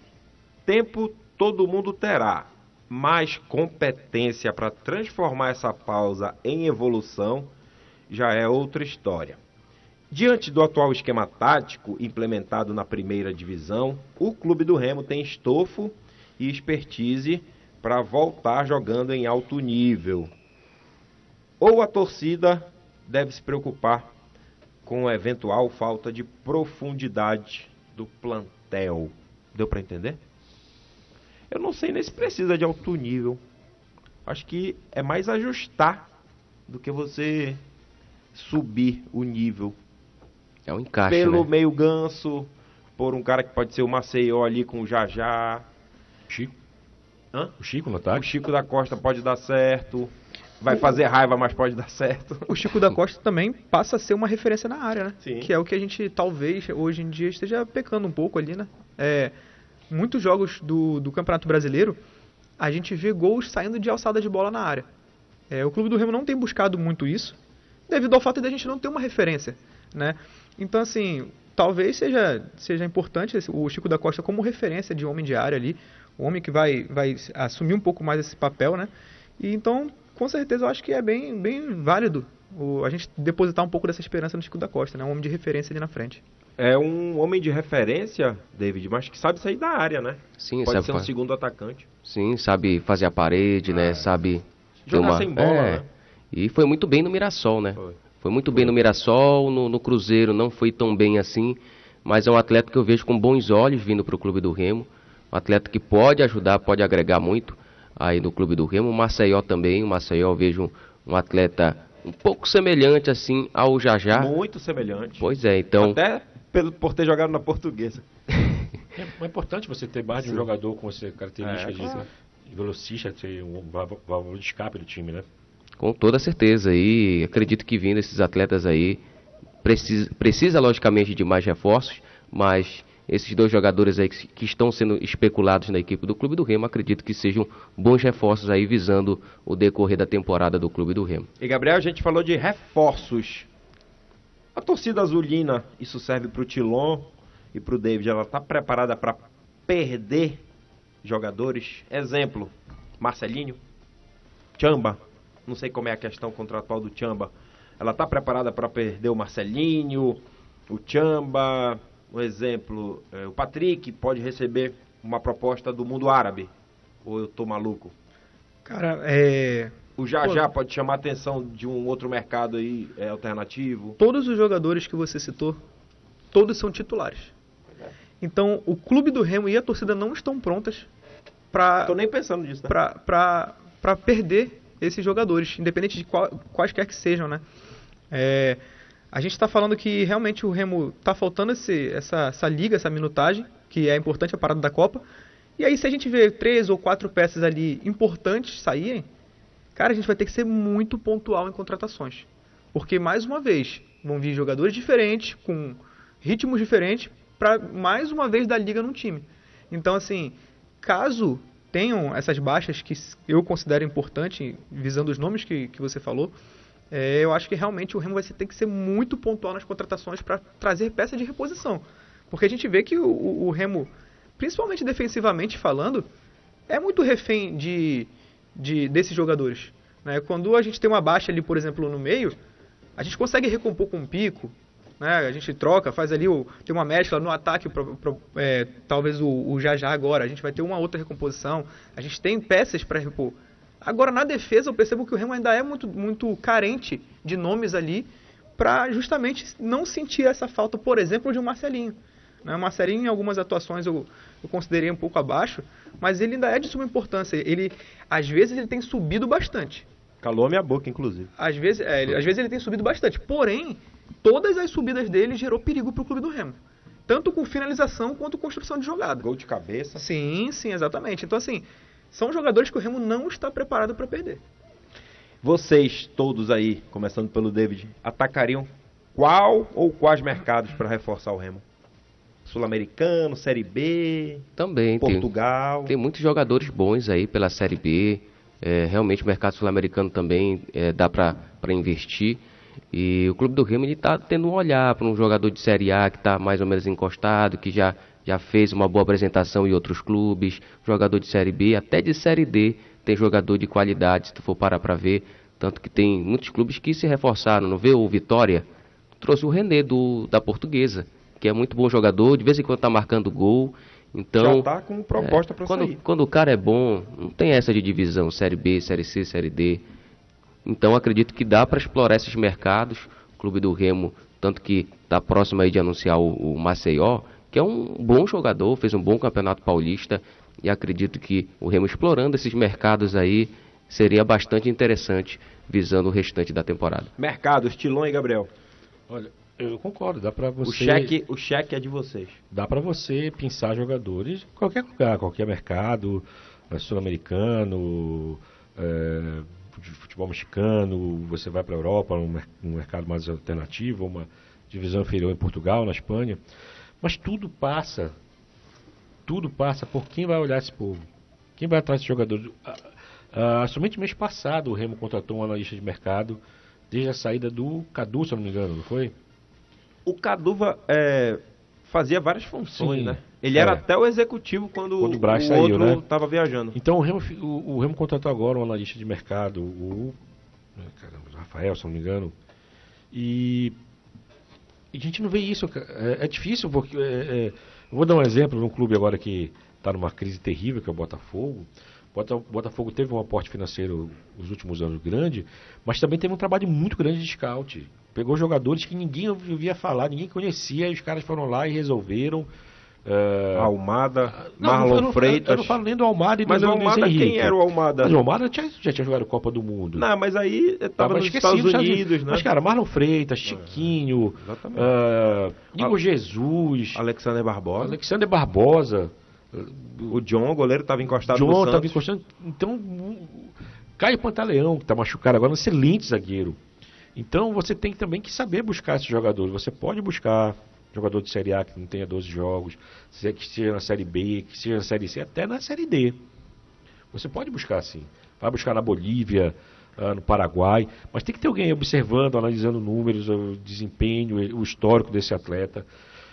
Tempo todo mundo terá, mas competência para transformar essa pausa em evolução já é outra história. Diante do atual esquema tático implementado na primeira divisão, o clube do Remo tem estofo e expertise para voltar jogando em alto nível. Ou a torcida deve se preocupar com a eventual falta de profundidade do plantel. Deu para entender? Eu não sei nem se precisa de alto nível. Acho que é mais ajustar do que você subir o nível. É um encaixe, Pelo né? meio ganso, por um cara que pode ser o Maceió ali com o Jajá. Chico. Hã? O Chico no O ataque? Chico da Costa pode dar certo. Vai fazer raiva, mas pode dar certo. O Chico da Costa também passa a ser uma referência na área, né? Sim. Que é o que a gente talvez hoje em dia esteja pecando um pouco ali, né? É, muitos jogos do, do Campeonato Brasileiro, a gente vê gols saindo de alçada de bola na área. É, o Clube do Remo não tem buscado muito isso, devido ao fato de a gente não ter uma referência, né? Então, assim, talvez seja, seja importante o Chico da Costa como referência de homem de área ali, o homem que vai, vai assumir um pouco mais esse papel, né? E então, com certeza, eu acho que é bem, bem válido o, a gente depositar um pouco dessa esperança no Chico da Costa, né? Um homem de referência ali na frente. É um homem de referência, David, mas que sabe sair da área, né? Sim, Pode sabe ser um fa- segundo atacante. Sim, sabe fazer a parede, né? Sabe ter Jogar uma... sem bola, é, né? E foi muito bem no Mirassol, né? Foi. Foi muito bem no Mirassol, no, no Cruzeiro não foi tão bem assim, mas é um atleta que eu vejo com bons olhos vindo para o Clube do Remo. Um atleta que pode ajudar, pode agregar muito aí no Clube do Remo. O Maceió também, o Maceió eu vejo um, um atleta um pouco semelhante assim ao Jajá. Muito semelhante. Pois é, então... Até pelo, por ter jogado na Portuguesa. É, é importante você ter mais de um jogador com essa característica É, de, claro. de velocista, ter um válvula de escape do time, né? Com toda certeza, e acredito que vindo esses atletas aí, precisa, precisa logicamente de mais reforços, mas esses dois jogadores aí que, que estão sendo especulados na equipe do Clube do Remo, acredito que sejam bons reforços aí visando o decorrer da temporada do Clube do Remo. E Gabriel, a gente falou de reforços. A torcida azulina, isso serve para o Tilon e para o David, ela está preparada para perder jogadores? Exemplo, Marcelinho, Tchamba. Não sei como é a questão contratual do Tchamba. Ela está preparada para perder o Marcelinho, o Tchamba, um exemplo, é, o Patrick pode receber uma proposta do mundo árabe. Ou eu tô maluco? Cara, é... O Jajá pode chamar a atenção de um outro mercado aí é, alternativo. Todos os jogadores que você citou, todos são titulares. Então, o Clube do Remo e a torcida não estão prontas para Tô nem pensando nisso, né? para perder esses jogadores, independente de qual, quaisquer que sejam, né? É, a gente está falando que realmente o Remo está faltando esse, essa, essa liga, essa minutagem, que é importante a parada da Copa. E aí, se a gente vê três ou quatro peças ali importantes saírem, cara, a gente vai ter que ser muito pontual em contratações. Porque, mais uma vez, vão vir jogadores diferentes, com ritmos diferentes, para mais uma vez dar liga num time. Então, assim, caso tenham essas baixas que eu considero importante, visando os nomes que, que você falou, é, eu acho que realmente o Remo vai ter que ser muito pontual nas contratações para trazer peças de reposição. Porque a gente vê que o, o, o Remo, principalmente defensivamente falando, é muito refém de, de, desses jogadores. Né? Quando a gente tem uma baixa ali, por exemplo, no meio, a gente consegue recompor com um pico, né? A gente troca, faz ali, o, tem uma mescla no ataque, pro, pro, é, talvez o, o Jajá agora, a gente vai ter uma outra recomposição, a gente tem peças para repor. Agora, na defesa, eu percebo que o Remo ainda é muito, muito carente de nomes ali para justamente não sentir essa falta, por exemplo, de um Marcelinho. Né? O Marcelinho, em algumas atuações, eu, eu considerei um pouco abaixo, mas ele ainda é de suma importância. Ele, às vezes ele tem subido bastante. Calou a minha boca, inclusive. Às vezes, é, ele, às vezes ele tem subido bastante. Porém, todas as subidas dele gerou perigo para o Clube do Remo. Tanto com finalização quanto construção de jogada. Gol de cabeça. Sim, sim, exatamente. Então, assim, são jogadores que o Remo não está preparado para perder. Vocês todos aí, começando pelo David, atacariam qual ou quais mercados para reforçar o Remo? Sul-Americano, Série B, Também Portugal. tem, tem muitos jogadores bons aí pela Série B. É, realmente o mercado sul-americano também é, dá para investir. E o Clube do Remo está tendo um olhar para um jogador de Série A que está mais ou menos encostado, que já, já fez uma boa apresentação em outros clubes. Jogador de Série B, até de Série D tem jogador de qualidade, se tu for parar para ver. Tanto que tem muitos clubes que se reforçaram. Não vê o Vitória? Trouxe o René do, da Portuguesa, que é muito bom jogador, de vez em quando está marcando gol. Então, Já está com proposta é, para quando, sair. quando o cara é bom, não tem essa de divisão, Série B, Série C, Série D. Então acredito que dá para explorar esses mercados. O Clube do Remo, tanto que está próximo aí de anunciar o, o Maceió, que é um bom jogador, fez um bom campeonato paulista. E acredito que o Remo explorando esses mercados aí seria bastante interessante, visando o restante da temporada. Mercados, Tilon e Gabriel. Olha, eu concordo, dá pra você... O cheque, o cheque é de vocês. Dá pra você pensar jogadores em qualquer lugar, qualquer mercado, é, sul-americano, é, de futebol mexicano, você vai pra Europa, um, mer- um mercado mais alternativo, uma divisão inferior em Portugal, na Espanha. Mas tudo passa, tudo passa por quem vai olhar esse povo. Quem vai atrás de jogadores? Ah, ah, somente mês passado o Remo contratou um analista de mercado desde a saída do Cadu, se eu não me engano, não foi? O Caduva é, fazia várias funções, Sim, né? Ele é. era até o executivo quando, Quando o Braz o saiu, outro né? estava viajando. Então o Remo, o, o Remo contratou agora um analista de mercado, o caramba, Rafael, se eu não me engano. E, e a gente não vê isso. É, é difícil, porque. É, é, eu vou dar um exemplo de um clube agora que está numa crise terrível, que é o Botafogo. O Botafogo teve um aporte financeiro nos últimos anos grande, mas também teve um trabalho muito grande de scout. Pegou jogadores que ninguém ouvia falar, ninguém conhecia, e os caras foram lá e resolveram. Uh... Almada, não, Marlon eu não, Freitas. Eu não falo nem do Almada e do Mas o Luiz Almada, Henrique. quem era o Almada? Mas o Almada já, já tinha jogado Copa do Mundo. Não, mas aí estava nos esquecido, Estados Unidos, né? Mas, cara, Marlon Freitas, Chiquinho, uh, Igor Jesus, Alexander Barbosa. Alexander Barbosa. O John, o goleiro, estava encostado John no Santos. estava encostando. Então, Caio Pantaleão, que está machucado agora, um excelente zagueiro. Então, você tem também que saber buscar esses jogadores. Você pode buscar jogador de Série A que não tenha doze jogos, que seja na Série B, que seja na Série C, até na Série D. Você pode buscar, sim. Vai buscar na Bolívia, uh, no Paraguai, mas tem que ter alguém observando, analisando números, o desempenho, o histórico desse atleta.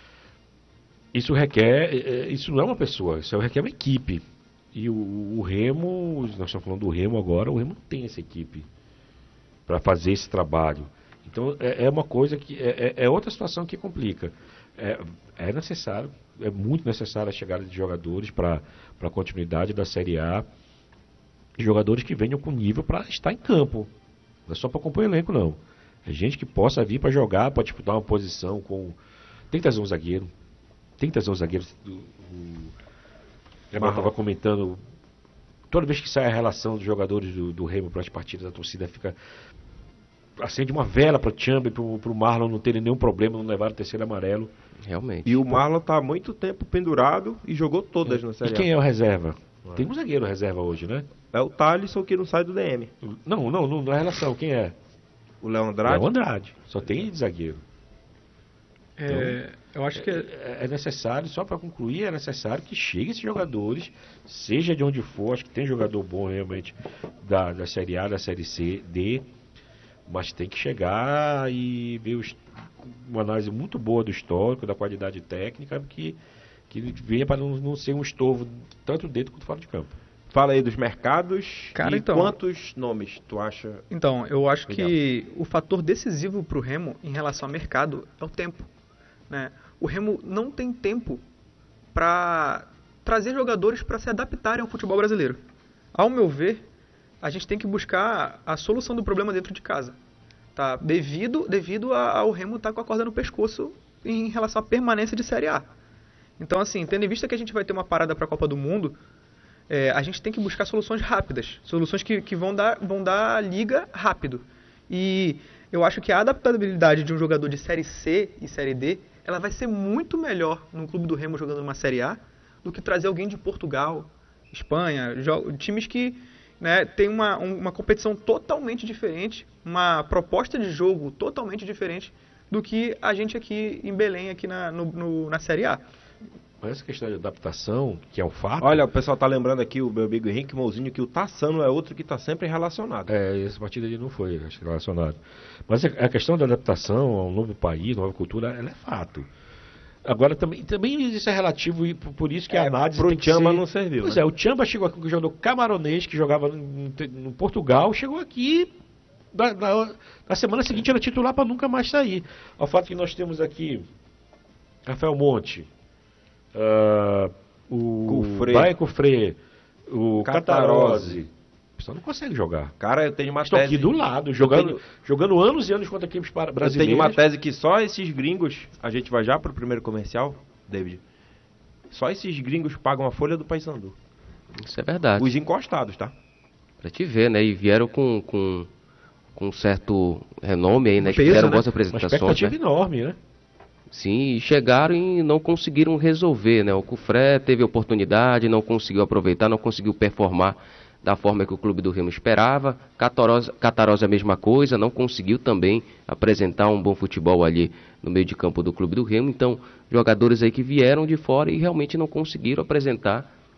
Isso requer, isso não é uma pessoa, isso requer uma equipe. E o, o Remo, nós estamos falando do Remo agora, o Remo não tem essa equipe para fazer esse trabalho. Então é, é uma coisa que, é, é outra situação que complica. É, é necessário, é muito necessário a chegada de jogadores para a continuidade da Série A, jogadores que venham com nível para estar em campo, não é só para compor elenco, não. É gente que possa vir para jogar, para disputar uma posição com... Tem que trazer um zagueiro, tem que trazer um zagueiro. O, o Gabriel estava comentando, toda vez que sai a relação dos jogadores do, do Remo para as partidas, a torcida fica... acende uma vela para o Tchamba e para o Marlon não terem nenhum problema, não levar o terceiro amarelo. Realmente. E o Marlon está há muito tempo pendurado e jogou todas é. na Série A. E quem é o reserva? Ah. Tem um zagueiro reserva hoje, né? É o Thalisson, que não sai do D M. Não, não, não, não é relação. Quem é? O Léo Andrade? Léo Andrade. Só tem zagueiro. É, então, eu acho que é, é necessário, só para concluir, é necessário que cheguem esses jogadores, seja de onde for. Acho que tem jogador bom realmente da, da Série A, da Série C, D, mas tem que chegar e ver os, uma análise muito boa do histórico, da qualidade técnica, que, que venha para não, não ser um estorvo tanto dentro quanto fora de campo. Fala aí dos mercados. Cara, e então, quantos nomes tu acha? Então, eu acho legal? que o fator decisivo para o Remo em relação ao mercado é o tempo. Né? O Remo não tem tempo para trazer jogadores para se adaptarem ao futebol brasileiro. Ao meu ver, a gente tem que buscar a solução do problema dentro de casa. Tá? Devido, devido a, ao Remo estar tá com a corda no pescoço em relação à permanência de Série A. Então, assim, tendo em vista que a gente vai ter uma parada para a Copa do Mundo, é, a gente tem que buscar soluções rápidas. Soluções que, que vão dar, vão dar liga rápido. E eu acho que a adaptabilidade de um jogador de Série C e Série D, ela vai ser muito melhor no clube do Remo jogando numa Série A do que trazer alguém de Portugal, Espanha, times que, né, tem uma, uma competição totalmente diferente, uma proposta de jogo totalmente diferente do que a gente aqui em Belém, aqui na, no, no, na Série A. Mas essa questão de adaptação, que é um fato... Olha, o pessoal tá lembrando aqui, o meu amigo Henrique Mouzinho, que o Tassano é outro que está sempre relacionado. É, essa partida ele não foi, acho, relacionado. Mas a questão da adaptação a um novo país, nova cultura, ela é fato. Agora, também, também isso é relativo, e por isso que é, a análise pro tem que Tchamba ser... não serviu, Pois né? é, o Tchamba chegou aqui com um jogador camaronês, que jogava no, no Portugal, chegou aqui... Na, na, na semana seguinte era titular para nunca mais sair. Ao fato que nós temos aqui Rafael Monte, uh, o Brian Cufré, o Catarose. O pessoal não consegue jogar. Cara, eu tenho uma Estão tese... aqui do lado, jogando, tenho... jogando anos e anos contra equipes brasileiras. Eu tenho uma tese que só esses gringos... A gente vai já pro primeiro comercial, David. Só esses gringos pagam a folha do Paysandu. Isso é verdade. Os encostados, tá? Pra te ver, né? E vieram com... com... com um certo renome aí, né? Peso, Fizeram né? boas apresentações. Uma expectativa né? enorme, né? Sim, e chegaram e não conseguiram resolver, né? O Cufré teve oportunidade, não conseguiu aproveitar, não conseguiu performar da forma que o clube do Remo esperava. Catarose, Catarose a mesma coisa, não conseguiu também apresentar um bom futebol ali no meio de campo do clube do Remo. Então, jogadores aí que vieram de fora e realmente não conseguiram apresentar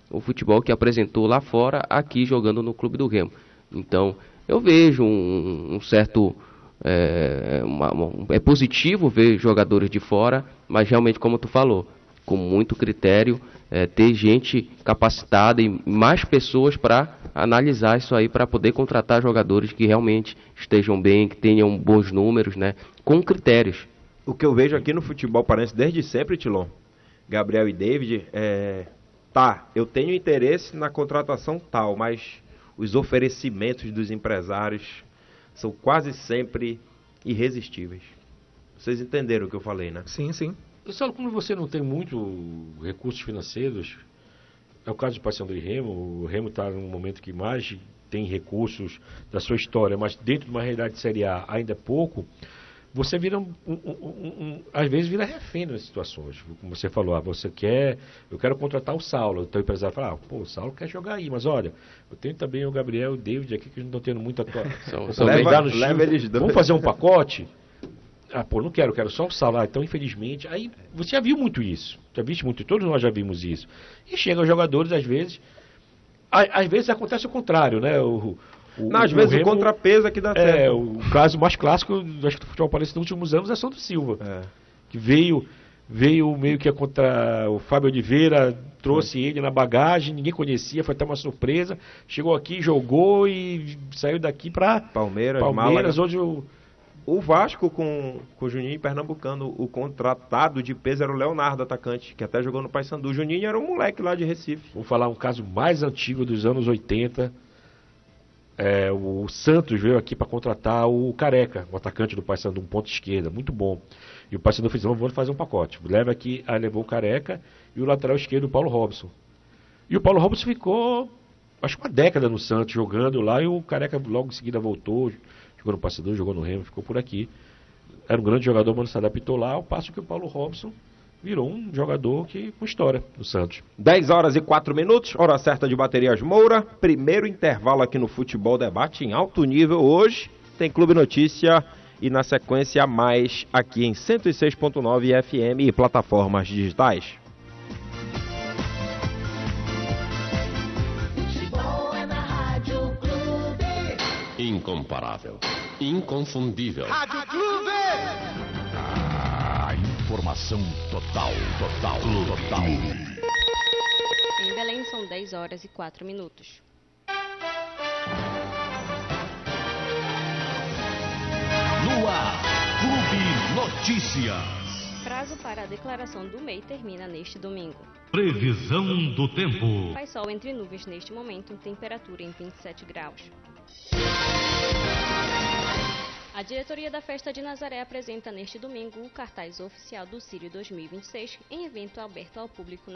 o futebol que apresentou lá fora, aqui jogando no Clube do Remo. Então, eu vejo um, um certo... É, uma, uma, é positivo ver jogadores de fora, mas realmente, como tu falou, com muito critério, é, ter gente capacitada e mais pessoas para analisar isso aí, para poder contratar jogadores que realmente estejam bem, que tenham bons números, né, com critérios. O que eu vejo aqui no futebol paraense desde sempre, Tilon, Gabriel e David, é... tá, eu tenho interesse na contratação tal, mas os oferecimentos dos empresários são quase sempre irresistíveis. Vocês entenderam o que eu falei, né? Sim, sim. Pessoal, como você não tem muito recursos financeiros, é o caso do Paysandu e Remo, o Remo está num momento que mais tem recursos da sua história, mas dentro de uma realidade de Série A ainda é pouco, você vira, um, um, um, um, às vezes, vira refém nas situações. Como você falou, ah, você quer, eu quero contratar o Saulo. Então o empresário fala, ah, pô, o Saulo quer jogar aí, mas olha, eu tenho também o Gabriel e o David aqui que não estão tendo muita atuação. Leva, leva eles dois. Vamos fazer um pacote? Ah, pô, não quero, quero só o Saulo. Ah, então, infelizmente, aí você já viu muito isso. Já viste muito, todos nós já vimos isso. E chegam os jogadores, às vezes, às vezes acontece o contrário, né? O, O, Não, às o vezes Remo, o contrapeso é que dá certo. É, o caso mais clássico, acho que do futebol paulista nos últimos anos é Sandro Silva. É. Que veio, veio meio que contra o Fábio Oliveira, trouxe Sim. ele na bagagem, ninguém conhecia, foi até uma surpresa. Chegou aqui, jogou e saiu daqui para Palmeiras, Palmeiras hoje o... o Vasco com, com o Juninho Pernambucano, o contratado de peso era o Leonardo, atacante, que até jogou no Paysandu. O Juninho era um moleque lá de Recife. Vou falar um caso mais antigo dos anos oitenta. É, o Santos veio aqui para contratar o Careca, o atacante do Paysandu, um ponto esquerda, muito bom. E o Paysandu fez, vamos fazer um pacote. Leva aqui, aí levou o Careca e o lateral esquerdo, o Paulo Robson. E o Paulo Robson ficou, acho que uma década no Santos, jogando lá, e o Careca logo em seguida voltou, jogou no Paysandu, jogou no Remo, ficou por aqui. Era um grande jogador, mas se adaptou lá, ao passo que o Paulo Robson virou um jogador que, com história no Santos. dez horas e quatro minutos, hora certa de Baterias Moura. Primeiro intervalo aqui no Futebol Debate em alto nível. Hoje tem Clube Notícia e na sequência mais aqui em cento e seis ponto nove F M e plataformas digitais. Futebol é na Rádio Clube. Incomparável, inconfundível. Rádio Clube. A informação total, total, total. Em Belém são dez horas e quatro minutos. No ar, Clube Notícias. Prazo para a declaração do M E I termina neste domingo. Previsão do tempo. Faz sol entre nuvens neste momento, temperatura em vinte e sete graus. A diretoria da Festa de Nazaré apresenta neste domingo o cartaz oficial do Círio dois mil e vinte e seis em evento aberto ao público